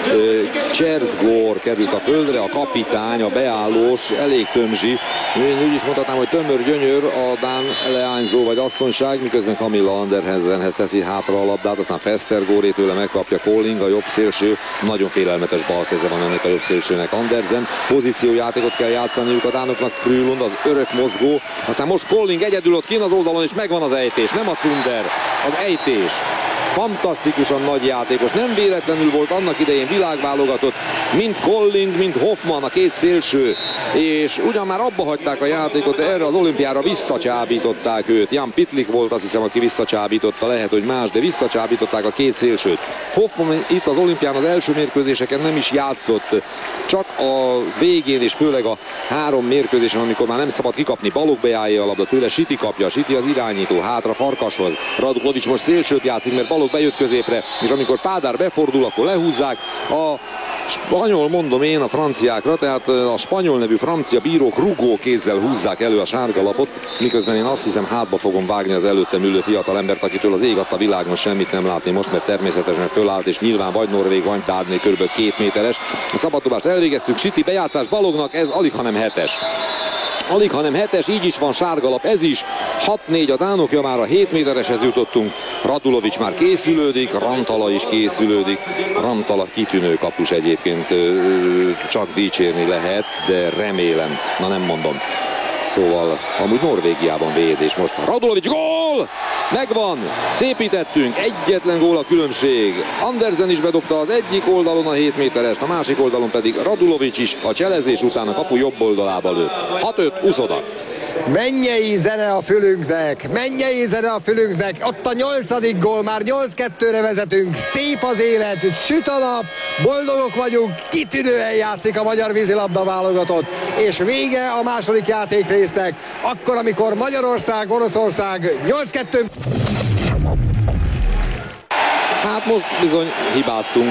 Cserzgór került a földre, a kapitány, a beállós, elég tömzsi. Én úgy is mondhatnám, hogy tömör gyönyör a dán leányzó vagy asszonyság, miközben Camilla Andersensenhez teszi hátra a labdát, aztán Festergóré tőle megkapja Colling, a jobb szélső, nagyon félelmetes bal keze van ennek a jobb szélsőnek. Andersen, pozíciójátékot kell játszaniuk a dánoknak, Frülund, az örök mozgó, aztán most Colling egyedül ott kint az oldalon, és megvan az ejtés, nem a Zunder, az ejtés. Fantasztikusan nagy játékos, nem véletlenül volt annak idején világválogatott, mint Colling, mint Hoffman, a két szélső, és ugyan már abba hagyták a játékot, de erre az olimpiára visszacsábították őt. Jan Pitlik volt, azt hiszem, aki visszacsábította, lehet, hogy más, de visszacsábították a két szélsőt. Hoffman itt az olimpián az első mérkőzéseken nem is játszott, csak a végén, és főleg a három mérkőzésen, amikor már nem szabad kikapni, Balogbeáé a labda, tőle Siti kapja, Siti az irányító, hátra Farkashoz. Radulovics most szélsőt játszik, mert Balog bejött középre, és amikor Pádár befordul, akkor lehúzzák. A spanyol, mondom én a franciákra, tehát a spanyol nevű francia bírók rugó kézzel húzzák elő a sárgalapot, miközben én azt hiszem hátba fogom vágni az előttem ülő fiatalembert, akitől az ég adta világon semmit nem látni most, mert természetesen fölállt, és nyilván vagy norvég, vagy dán, kb. két méteres. A szabadobást elvégeztük, Siti bejátszás Balognak, ez alig, hanem hetes. Alig, hanem hetes, így is van sárgalap, ez is. hat négy a dánok javára, hét métereshez jutottunk. Radulovics már készülődik, Rantala is készülődik. Rantala kitűnő kapus egyébként, csak dicsérni lehet, de remélem, na nem mondom. Szóval amúgy Norvégiában véd, és most Radulovics, gól! Megvan! Szépítettünk, egyetlen gól a különbség. Andersen is bedobta az egyik oldalon a hét méterest, a másik oldalon pedig Radulovics is a cselezés után a kapu jobb oldalába lőtt. hat öt, Uszoda. Mennyei zene a fülünknek, mennyei zene a fülünknek, ott a nyolcadik gól, már nyolc kettőre vezetünk, szép az élet, süt a nap, boldogok vagyunk, kitűnően játszik a magyar vízilabda válogatott, és vége a második játékrésznek, akkor, amikor Magyarország, Oroszország nyolc kettő. Hát most bizony hibáztunk.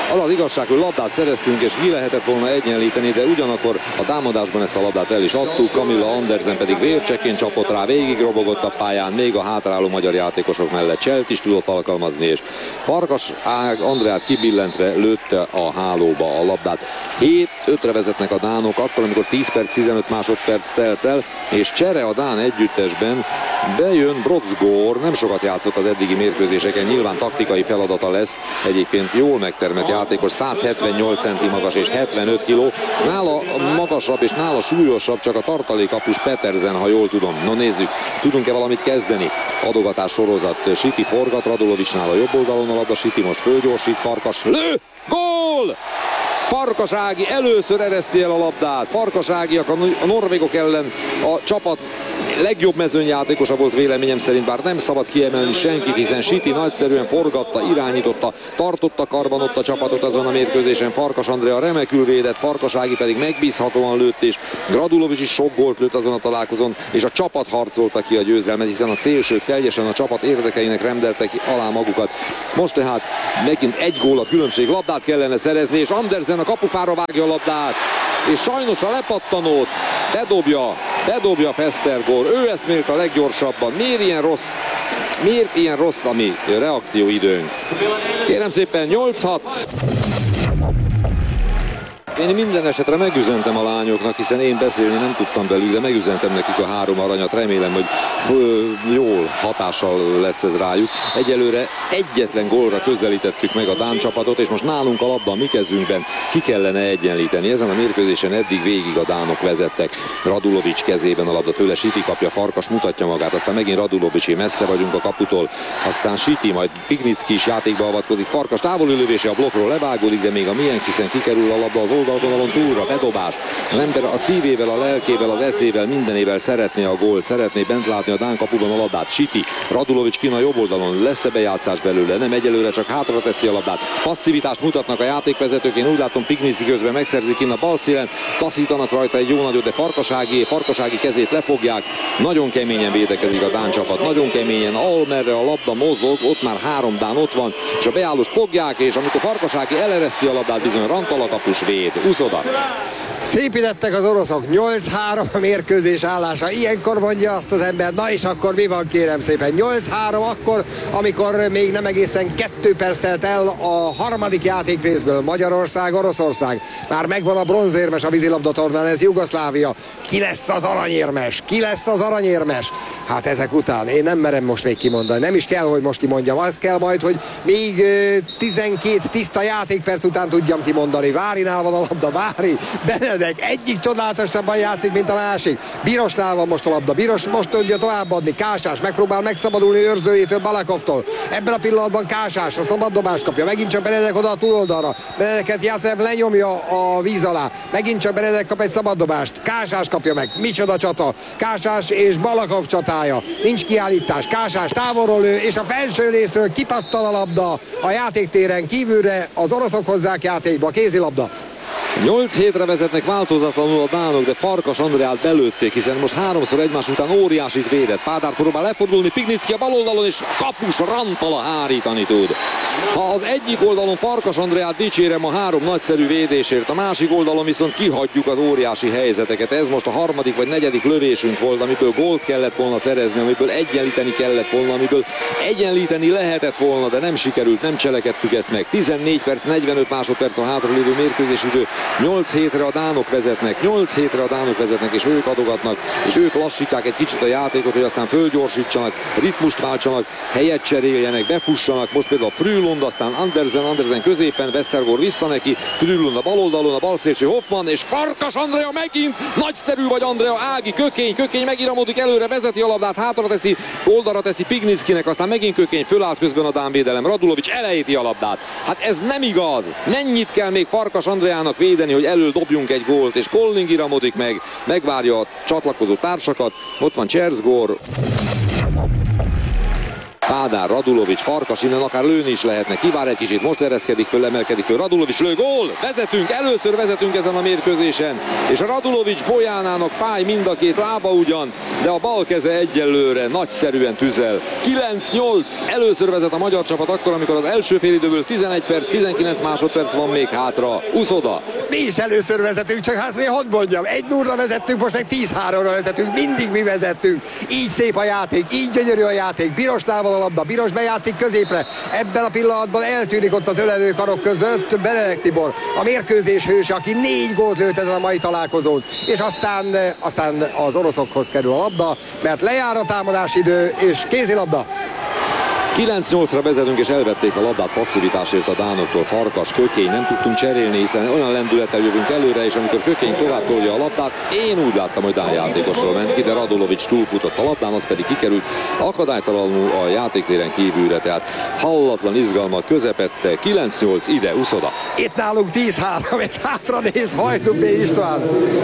Az az igazság, hogy labdát szereztünk, és ki lehetett volna egyenlíteni, de ugyanakkor a támadásban ezt a labdát el is adtuk. Camilla Andersen pedig vércsekén csapott rá, végig robogott a pályán, még a hátráló magyar játékosok mellett Cselt is tudott alkalmazni, és Farkas Andreát kibillentve lőtte a hálóba a labdát. hét ötre vezetnek a dánok, akkor, amikor tíz perc, tizenöt másodperc telt el, és csere a dán együttesben, bejön Brodsgård, nem sokat játszott az eddigi mérkőzéseken, nyilván taktikai feladata lesz, egyébként jól megtermett játékos, száz hetvennyolc centi magas és hetvenöt kiló, nála magasabb és nála súlyosabb csak a tartalékkapus Petersen, ha jól tudom. No nézzük, tudunk-e valamit kezdeni? Adogatás sorozat, Sipi forgat, Radulovicsnál a jobb oldalon a labda, Sipi most fölgyorsít, Farkas lő, gól! Farkas Ági először ereszti el a labdát. Farkas Ágiak a norvégok ellen a csapat legjobb mezőnyjátékosa volt véleményem szerint, bár nem szabad kiemelni senkit, hiszen Siti nagyszerűen forgatta, irányította, tartotta karban ott a csapatot azon a mérkőzésen. Farkas Andrea remekül védett, Farkas Ági pedig megbízhatóan lőtt, és Radulovics is sok gólt lőtt azon a találkozón, és a csapat harcolta ki a győzelmet, hiszen a szélsők teljesen a csapat érdekeinek rendeltek alá magukat. Most tehát megint egy gól a különbség, labdát kellene szerezni, és Andersen a kapufára vágja a labdát, és sajnos a lepattanót bedobja, bedobja Festergård, ő eszmélt a leggyorsabban. Miért ilyen rossz, miért ilyen rossz a mi reakcióidőnk? Kérem szépen, nyolc hat. Én minden esetre megüzentem a lányoknak, hiszen én beszélni nem tudtam belül, de megüzentem nekik a három aranyat. Remélem, hogy jól hatással lesz ez rájuk. Egyelőre egyetlen gólra közelítettük meg a dán csapatot, és most nálunk a labda a mi kezünkben ki kellene egyenlíteni. Ezen a mérkőzésen eddig végig a dánok vezettek. Radulovics kezében a labda, tőle Siti kapja, Farkas mutatja magát, aztán megint Radulovicsé, messze vagyunk a kaputól, aztán Siti, majd Pignicki is játékba avatkozik. Farkas távoli lövése a blokkról levágódik, de még a milyen hiszen kikerül a labda az oldalvonalon túlra, bedobás. Az ember a szívével, a lelkével, az eszével, mindenével szeretné a gólt, szeretné bent látni a dán kapuban a labdát. Siti, Radulovics kin a jobb oldalon, lesz-e bejátszás belőle? Nem, egyelőre csak hátra teszi a labdát. Passzivitást mutatnak a játékvezetők, én úgy látom Pignicki közben megszerzik kin a bal szílen, taszítanak rajta egy jó nagyot, de Farkas Ági, Farkas Ági kezét lefogják. Nagyon keményen védekezik a dán csapat, nagyon keményen, ahol merre a labda mozog, ott már három dán ott van, és a beállóst fogják, és amikor Farkas Ági elereszti a labdát, bizony Rantala kapus véd. Uszoda. Szépítettek az oroszok, nyolc három a mérkőzés állása. Ilyenkor mondja azt az ember, na és akkor mi van, kérem szépen? nyolc három akkor, amikor még nem egészen kettő perc telt el a harmadik játékrészből. Magyarország, Oroszország. Már megvan a bronzérmes a vízilabda tornán, ez Jugoszlávia. Ki lesz az aranyérmes? Ki lesz az aranyérmes? Hát ezek után én nem merem most még kimondani. Nem is kell, hogy most kimondjam. Az kell majd, hogy még tizenkét tiszta játékperc után tudjam kimondani. Várinál van a labda, Vári, Benedek egyik csodálatosabban játszik, mint a másik. Birosnál van most a labda, Biros most tudja továbbadni, Kásás megpróbál megszabadulni őrzőjétől, Balakovtól. Ebben a pillanatban Kásás a szabad dobást kapja, megint csak Benedek oda a túloldalra. Benedeket Jácev lenyomja a víz alá, megint csak Benedek kap egy szabad dobást, Kásás kapja meg, micsoda csata, Kásás és Balakov csatája, nincs kiállítás, Kásás távolról lő, és a felső részről kipattan a labda a játéktéren kívülre, az oroszok hozzák játékba, kézilabda. nyolc hétre vezetnek változatlanul a dánok, de Farkas Andreát belőtték, hiszen most háromszor egymás után óriásit védett. Pádár próbál lefordulni, Pignicki a bal oldalon, és kapus Rantala hárítani tud. Ha az egyik oldalon Farkas Andreát dicsérem a három nagyszerű védésért, a másik oldalon viszont kihagyjuk az óriási helyzeteket. Ez most a harmadik vagy negyedik lövésünk volt, amiből gólt kellett volna szerezni, amiből egyenlíteni kellett volna, amiből egyenlíteni lehetett volna, de nem sikerült, nem cselekedtük ezt meg. tizennégy perc, negyvenöt másodperc a hátralévő mérkőzésidő. nyolc hétre a dánok vezetnek, nyolc hétre a dánok vezetnek, és ők adogatnak, és ők lassítják egy kicsit a játékot, hogy aztán fölgyorsítsanak, ritmust váltsanak, helyet cseréljenek, befussanak. Most például Frülund, aztán Andersen, Andersen középen, Westergård vissza neki, Frülund a bal oldalon, a bal szélső Hoffmann, és Farkas Andrea megint, nagyszerű vagy Andrea, Ági, Kökény, Kökény megiramodik előre, vezeti a labdát, hátra teszi, oldalra teszi Pignickinek, aztán megint Kökény, fölállt közben a dán védelem, Radulovics elejti a labdát. Hát ez nem igaz, mennyit kell még Farkas Andreának védeni, hogy elől dobjunk egy gólt, és Colling iramodik meg, megvárja a csatlakozó társakat, ott van Cserzgor. Kádár, Radulovics, Farkas, innen akár lőni is lehetne, kivár egy kicsit, most ereszkedik föl, emelkedik föl, Radulovics lő, gól! Vezetünk, először vezetünk ezen a mérkőzésen, és a Radulovics Bojánának fáj mind a két lába ugyan, de a bal keze egyelőre nagyszerűen tüzel. kilenc nyolc, először vezet a magyar csapat akkor, amikor az első félidőből tizenegy perc, tizenkilenc másodperc van még hátra. Uszoda. Mi is először vezetünk, csak hát mi hogy mondjam, egy nulla vezettünk, most meg tíz háromra vezetünk, mindig mi vezettünk. Így szép a játék, így gyönyörű a játék, Birosnál van a labda, Biros bejátszik középre, ebben a pillanatban eltűnik ott az ölelő karok között Benedek Tibor, a mérkőzés hőse, aki négy gólt lőtt ezen a mai találkozón, és aztán, aztán az oroszokhoz kerül a labda, mert lejár a támadási idő, és kézilabda. kilenc nyolcra vezetünk, és elvették a labdát passzivitásért a dánoktól. Farkas, Kökény, nem tudtunk cserélni, hiszen olyan lendülettel jövünk előre, és amikor Kökény tovább tolja a labdát, én úgy láttam, hogy Dán játékosról ment ki, de Radulovics túlfutott a labdán, az pedig kikerült akadálytalanul a játéktéren kívülre, tehát hallatlan izgalmak közepette. kilenc nyolc, ide, Uszoda. Itt nálunk tíz három, és hátra néz Hajdú B. István,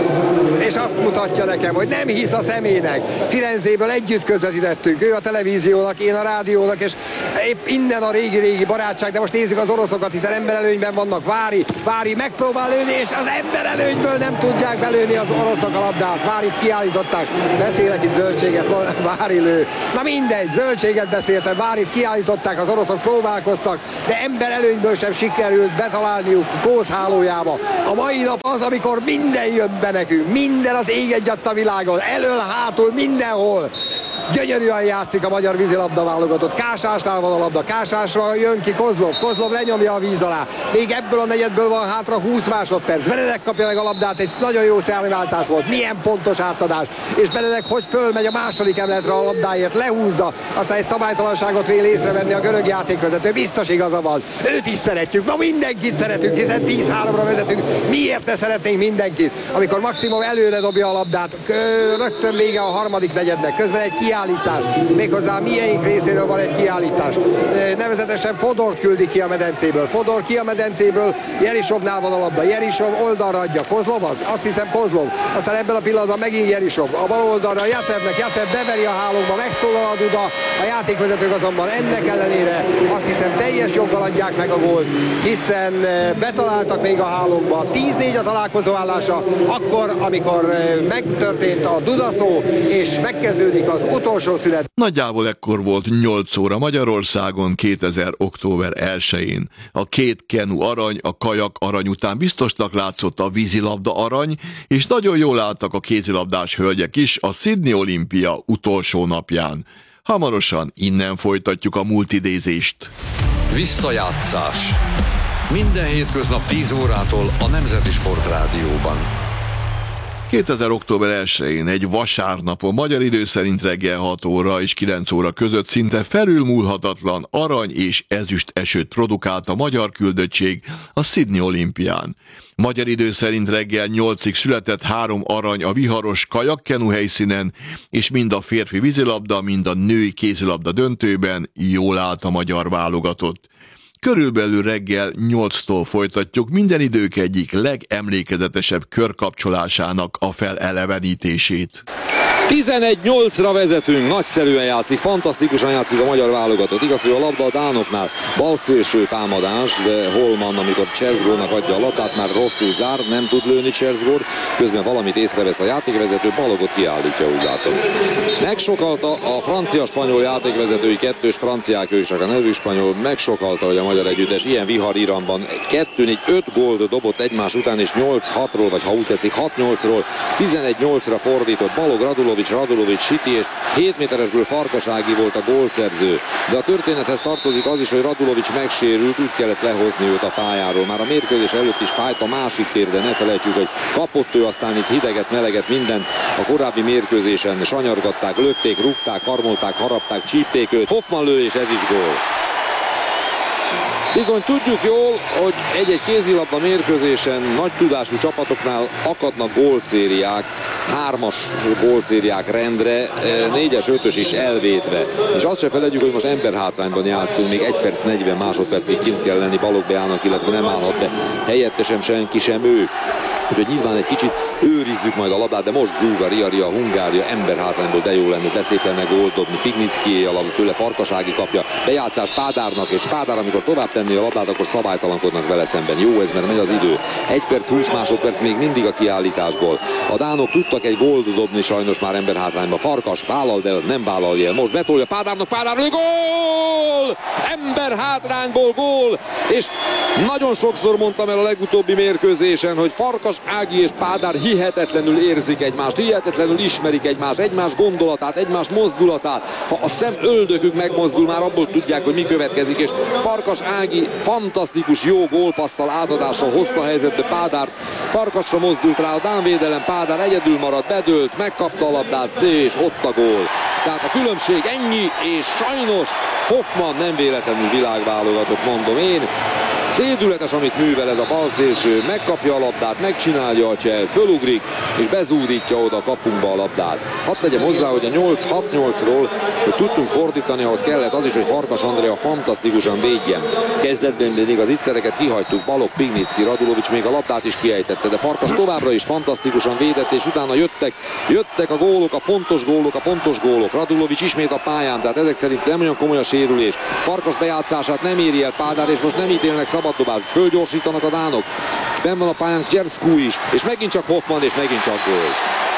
és azt mutatja nekem, hogy nem hisz a szemének. Firenzéből együtt közvetítettünk, ő a televíziónak, én a rádiónak, és épp innen a régi-régi barátság, de most nézzük az oroszokat, hiszen emberelőnyben vannak. Vári, Vári megpróbál lőni, és az emberelőnyből nem tudják belőni az oroszok a labdát. Várit kiállították, beszélek itt zöldséget, Vári lő. Na mindegy, zöldséget beszéltem, Várit kiállították, az oroszok próbálkoztak, de emberelőnyből sem sikerült betalálniuk Kósz hálójába. A mai nap az, amikor minden jön be nekünk, minden az ég egyatt a világon, elől, hátul, mindenhol. Gyönyörűen játszik a magyar vízilabda válogatott. Kásásnál van a labda, Kásásra jön ki Kozlov, Kozlov lenyomja a víz alá. Még ebből a negyedből van hátra húsz másodperc. Benedek kapja meg a labdát, egy nagyon jó szerváltás volt. Milyen pontos átadás. És Benedek hogy fölmegy a második emeletre a labdáért, lehúzza, aztán egy szabálytalanságot vél észrevenni a görög játékvezető. Biztos igaza van. Őt is szeretjük, ma mindenkit szeretünk, hiszen tíz háromra vezetünk. Miért ne szeretnénk mindenkit? Amikor Maximov előre dobja a labdát, rögtön vége a harmadik negyednek. Közben egy kiállítás. Méghozzá miénk részéről van egy kiállítás. Nevezetesen Fodort küldi ki a medencéből. Fodor ki a medencéből, Jerisovnál van a labda. Jerisov oldalra adja. Kozlov az? Azt hiszem Kozlov. Aztán ebben a pillanatban megint Jerisov. A bal oldalra Jacevnek, Jacev beveri a hálóba, megszólal a duda. A játékvezetők azonban ennek ellenére azt hiszem teljes joggal adják meg a gólt, hiszen betaláltak még a hálóba. tíz négy a találkozó állása, akkor, amikor megtörtént a dudaszó, és megkezdődik az utolsó szünet. Nagyjából ekkor volt nyolc óra Magyarországon kétezer október elsején. A két kenu arany, a kajak arany után biztosnak látszott a vízilabda arany, és nagyon jól álltak a kézilabdás hölgyek is a Sydney olimpia utolsó napján. Hamarosan innen folytatjuk a multidézést. Visszajátszás. Minden hétköznap tíz órától a Nemzeti Sport Rádióban. kétezer október elsején egy vasárnapon, magyar idő szerint reggel hat óra és kilenc óra között szinte felülmúlhatatlan arany és ezüst esőt produkált a magyar küldöttség a Sydney olimpián. Magyar idő szerint reggel nyolcig született három arany a viharos kajakkenu helyszínen, és mind a férfi vízilabda, mind a női kézilabda döntőben jól állt a magyar válogatott. Körülbelül reggel nyolctól folytatjuk minden idők egyik legemlékezetesebb körkapcsolásának a felelevenítését. tizenegy nyolcra vezetünk, nagyszerűen játszik, fantasztikusan játszik a magyar válogatott. Igaz, hogy a labda a dánoknál balszélső támadás, de Holman, amikor Cserzgónak adja a labdát, már rosszul zár, nem tud lőni Cserzgór, közben valamit észrevesz a játékvezető, Balogot kiállítja, úgy látom. Megsokalta a francia-spanyol játékvezetői kettős, franciák ők, csak a nevű spanyol, megsokalta, hogy a magyar együttes ilyen vihar Iránban kettő négy öt gólt dobott egymás után, és nyolc hatról, vagy ha úgy tetszik hat nyolcról, tizenegy nyolcra fordított. Balog, Radulovics, Radulovics, Siti, és hét méteresből Farkas Ági volt a gólszerző. De a történethez tartozik az is, hogy Radulovics megsérült, úgy kellett lehozni őt a pályáról. Már a mérkőzés előtt is fájt a másik tér, de ne felejtsük, hogy kapott ő aztán itt hideget, meleget, mindent. A korábbi mérkőzésen sanyargatták, lökték, rúgták, karmolták, harapták, csípték őt. Hoffman lő, és ez is gól. Bizony tudjuk jól, hogy egy-egy kézilabda mérkőzésen nagy tudású csapatoknál akadnak gólszériák, hármas gólszériák rendre, négyes, ötös is elvétve. És azt se felejtjük, hogy most emberhátrányban játszunk, még egy perc negyven másodpercig kint kell lenni Balogh Beának, illetve nem állhat be helyettesem senki sem ő. úgyhogy nyilván egy kicsit őrizzük majd a labdát, de most zúg a Ria Ria Hungária emberhátrányból, de jó lenne, de szépen meg gólt dobni. Pignickié a labda, tőle Farkasági kapja, bejátszás Pádárnak, és Pádár, amikor tovább tenni a labdát, akkor szabálytalankodnak vele szemben. Jó ez, mert megy az idő. egy perc, húsz másodperc még mindig a kiállításból. A dánok tudtak egy gólt dobni sajnos már emberhátrányba. Farkas vállal, de nem vállalja el. Most betolja Pádárnak, Pádár, gól! Emberhátrányból gól! És nagyon sokszor mondtam el a legutóbbi mérkőzésen, hogy Farkas Ági és Pádár hihetetlenül érzik egymást, hihetetlenül ismerik egymást, egymás gondolatát, egymás mozdulatát. Ha a szem öldökük megmozdul, már abból tudják, hogy mi következik, és Farkas Ági fantasztikus jó gólpasszal, átadással hozta a helyzetbe Pádárt. Farkasra mozdult rá a dán védelem, Pádár egyedül maradt, bedőlt, megkapta a labdát, és ott a gól. Tehát a különbség ennyi, és sajnos Hoffman nem véletlenül világválogatott, mondom én. Szédületes, amit művel ez a balszélső, megkapja a labdát, megcsinálja a cselt, fölugrik, és bezúdítja oda a kapunkba a labdát. Hadd tegyem hozzá, hogy a nyolc hat nyolcról, hogy tudtunk fordítani, ahhoz kellett az is, hogy Farkas Andrea fantasztikusan védjen. Kezdetben még az ittszereket kihagytuk, Balog, Pignicki, Radulovics még a labdát is kiejtette, de Farkas továbbra is fantasztikusan védett, és utána jöttek, jöttek a gólok, a pontos gólok, a pontos gólok. Radulovics ismét a pályán, tehát ezek szerint nem olyan komoly a sérülés. Farkas bejátszását nem éri el Pádár, és most nem ítélnek szabaddobást. Fölgyorsítanak a dánok. Benn van a pályán Cserszkú is, és megint csak Hoffman, és megint csak gól.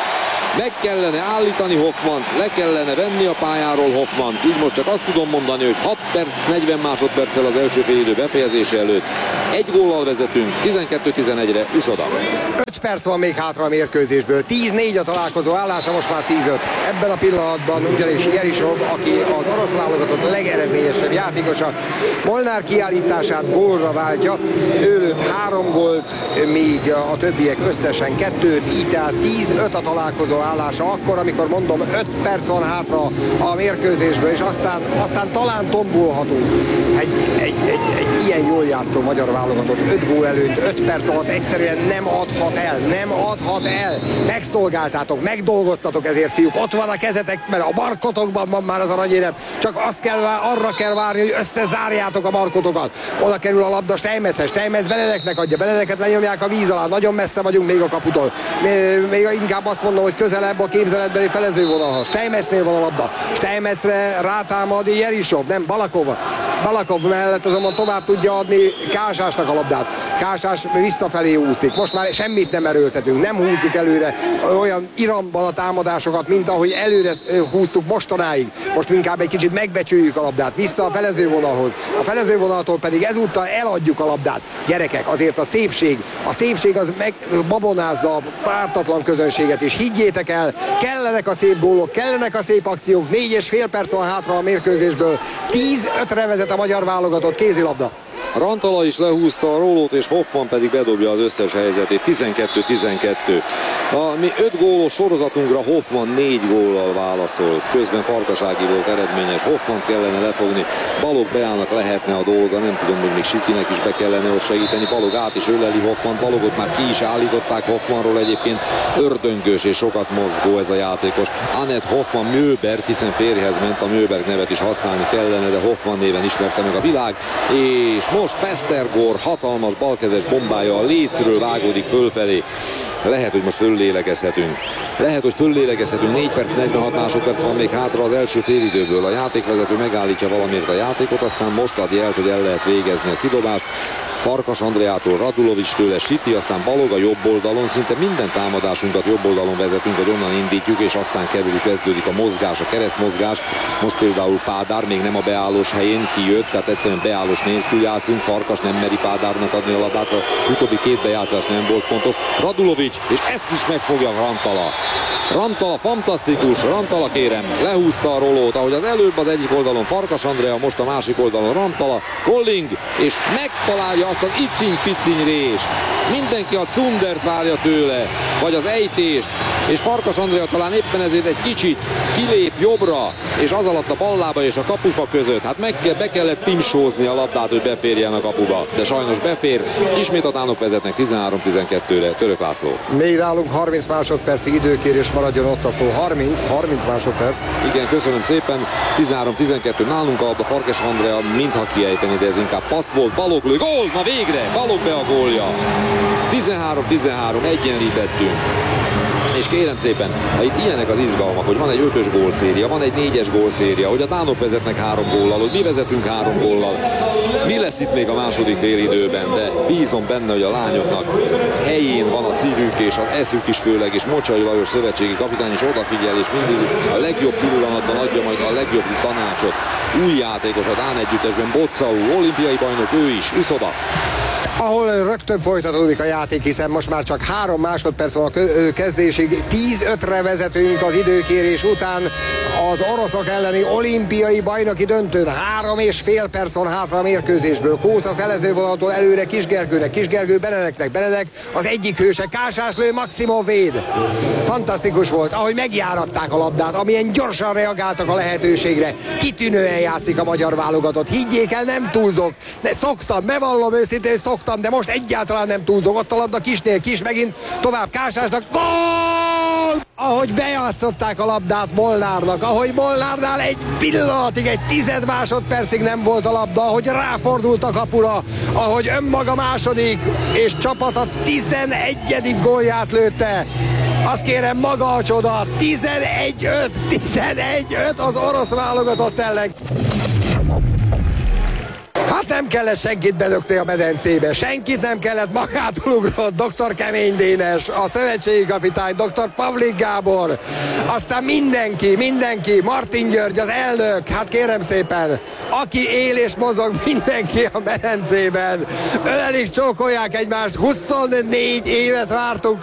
Meg kellene állítani Hoffmant, le kellene venni a pályáról Hoffmant. Így most csak azt tudom mondani, hogy hat perc, negyven másodperccel az első félidő befejezése előtt egy góllal vezetünk, tizenkettő tizenegyre Uszoda. öt perc van még hátra a mérkőzésből, tíz négy a találkozó állása, most már tíz öt. Ebben a pillanatban ugyanis Jerisov, aki az orosz válogatott legeredményesebb játékosa, Molnár kiállítását gólra váltja. Ő lőtt három gólt, míg a többiek összesen kettőt, így tehát tíz öt a találkozó állása, akkor, amikor mondom, öt perc van hátra a mérkőzésből, és aztán, aztán talán tombolhatunk. Egy, egy, egy, egy ilyen jól játszó magyar válogatott öt gól előtt, öt perc alatt egyszerűen nem adhat el, nem adhat el. Megszolgáltátok, megdolgoztatok ezért, fiúk. Ott van a kezetek, mert a markotokban van már az aranyérem. Csak azt kell, arra kell várni, hogy összezárjátok a markotokat. Oda kerül a labda Steinmetzhez, Steinmetz Benedeknek adja, Benedeket lenyomják a víz alá. Nagyon messze vagyunk még a kaputól. Még inkább azt mondom, hogy közelebb a képzeletbeli felezővonalhoz. Steinmetznél van a labda. Steinmetzre rátámad Jerisov, nem Balakov. Balakov mellett azonban tovább tudja adni Kásásnak a labdát. Kásás visszafelé úszik. Most már semmit nem erőltetünk, nem húzzuk előre olyan iramban a támadásokat, mint ahogy előre húztuk mostanáig. Most inkább egy kicsit megbecsüljük a labdát, vissza a felezővonalhoz. A felezővonaltól pedig ezúttal eladjuk a labdát. Gyerekek, azért a szépség, a szépség az megbabonázza a pártatlan közönséget, és higgyétek el, kellenek a szép gólok, kellenek a szép akciók, négy és fél perc van hátra a mérkőzésből, tíz ötre vezet a magyar válogatott, kézilabda. Rantala is lehúzta a rólót, és Hoffman pedig bedobja az összes helyzetét, tizenkettő tizenkettő. A mi öt gólos sorozatunkra Hoffman négy góllal válaszolt. Közben Farkasági volt eredményes, Hoffmant kellene lefogni, Balog Beának lehetne a dolga, nem tudom, hogy még Sikinek is be kellene ott segíteni. Balog át is öleli Hoffman, Balogot már ki is állították Hoffmanról, egyébként ördöngős és sokat mozgó ez a játékos. Anett Hoffman Mjöberg, hiszen férjhez ment, a Mjöberg nevet is használni kellene, de Hoffman néven ismerte meg a világ, és most Festergor hatalmas balkezes bombája a lécről vágódik fölfelé. Lehet, hogy most föllélegezhetünk. Lehet, hogy föllélegezhetünk. négy perc, negyvenhat másodperc van még hátra az első félidőből. A játékvezető megállítja valamiért a játékot, aztán most ad jelt, hogy el lehet végezni a kidobást. Farkas Andreától Radulovics, tőle Siti, aztán Balog a jobb oldalon, szinte minden támadásunkat jobb oldalon vezetünk, hogy onnan indítjuk, és aztán kerül, kezdődik a mozgás, a keresztmozgás. Most például Pádár még nem a beállós helyén kijött, tehát egyszerűen beállós nélkül játszunk. Farkas nem meri Pádárnak adni a labdát, a utóbbi két bejátszás nem volt pontos. Radulovics, és ezt is megfogja Rantala. Rantala fantasztikus, Rantala kérem, lehúzta a rolót, ahogy az előbb az egyik oldalon Farkas Andrea, most a másik oldalon Rantala, Colling, és megtalálja azt az iciny-piciny rést. Mindenki a cundert várja tőle, vagy az ejtést, és Farkas Andrea talán éppen ezért egy kicsit kilép jobbra, és az alatt a ballába és a kapufa között. Hát meg kell, be kellett timsózni a labdát, hogy beférjen a kapuba, de sajnos befér. Ismét a dánok vezetnek tizenhárom tizenkettőre. Török László. Még nálunk harminc másodpercig időkérés, maradjon ott a szó. harminc, harminc másodperc. Igen, köszönöm szépen. tizenhárom tizenkettő nálunk a labda. Farkas Andrea mintha kiejteni, de ez inkább passz volt. Balogh lő, gól! Na végre! Balogh be a gólja. tizenhárom tizenhárom, egyenlítettünk. És kérem szépen, ha itt ilyenek az izgalmak, hogy van egy ötös gólszéria, van egy négyes gólszéria, hogy a dánok vezetnek három góllal, hogy mi vezetünk három góllal. Mi lesz itt még a második félidőben, de bízom benne, hogy a lányoknak helyén van a szívük és az eszük is főleg, és Mocsai Lajos szövetségi kapitány is odafigyel, és mindig a legjobb pillanatban adja majd a legjobb tanácsot. Új játékos a dán együttesben, Bocau, olimpiai bajnok, ő is, Uszoda. Ahol rögtön folytatódik a játék, hiszen most már csak három másodperc van a kezdésig, tíz ötre vezetünk az időkérés után az oroszok elleni olimpiai bajnoki döntőn. Három és fél perc van hátra a mérkőzésből. Kósa felezővonattól előre Kisgergőnek, Kisgergő Benedeknek, Benedek az egyik hőse, Kásás lő, Maximov véd. Fantasztikus volt, ahogy megjáratták a labdát, amilyen gyorsan reagáltak a lehetőségre. Kitűnően játszik a magyar válogatott. Higgyék el, nem túlzok. De szoktam, bevallom őszintén, szoktam, de most egyáltalán nem túlzok. Ott a labda Kisnél, Kis megint tovább Kásásnak. Gól! Ahogy bejátszották a labdát Molnárnak, ahogy Molnárnál egy pillanatig, egy tized másodpercig nem volt a labda, ahogy ráfordult a kapura, ahogy önmaga második és csapata tizenegyedik gólját lőtte. Azt kérem, maga a csoda, tizenegy öt, tizenegy öt az orosz válogatott ellen. Hát nem kellett senkit belökni a medencébe, senkit nem kellett, magától ugrott doktor Kemény Dénes, a szövetségi kapitány, doktor Pavlik Gábor, aztán mindenki, mindenki, Martin György, az elnök, hát kérem szépen, aki él és mozog, mindenki a medencében, ölelik, csókolják egymást, huszonnégy évet vártunk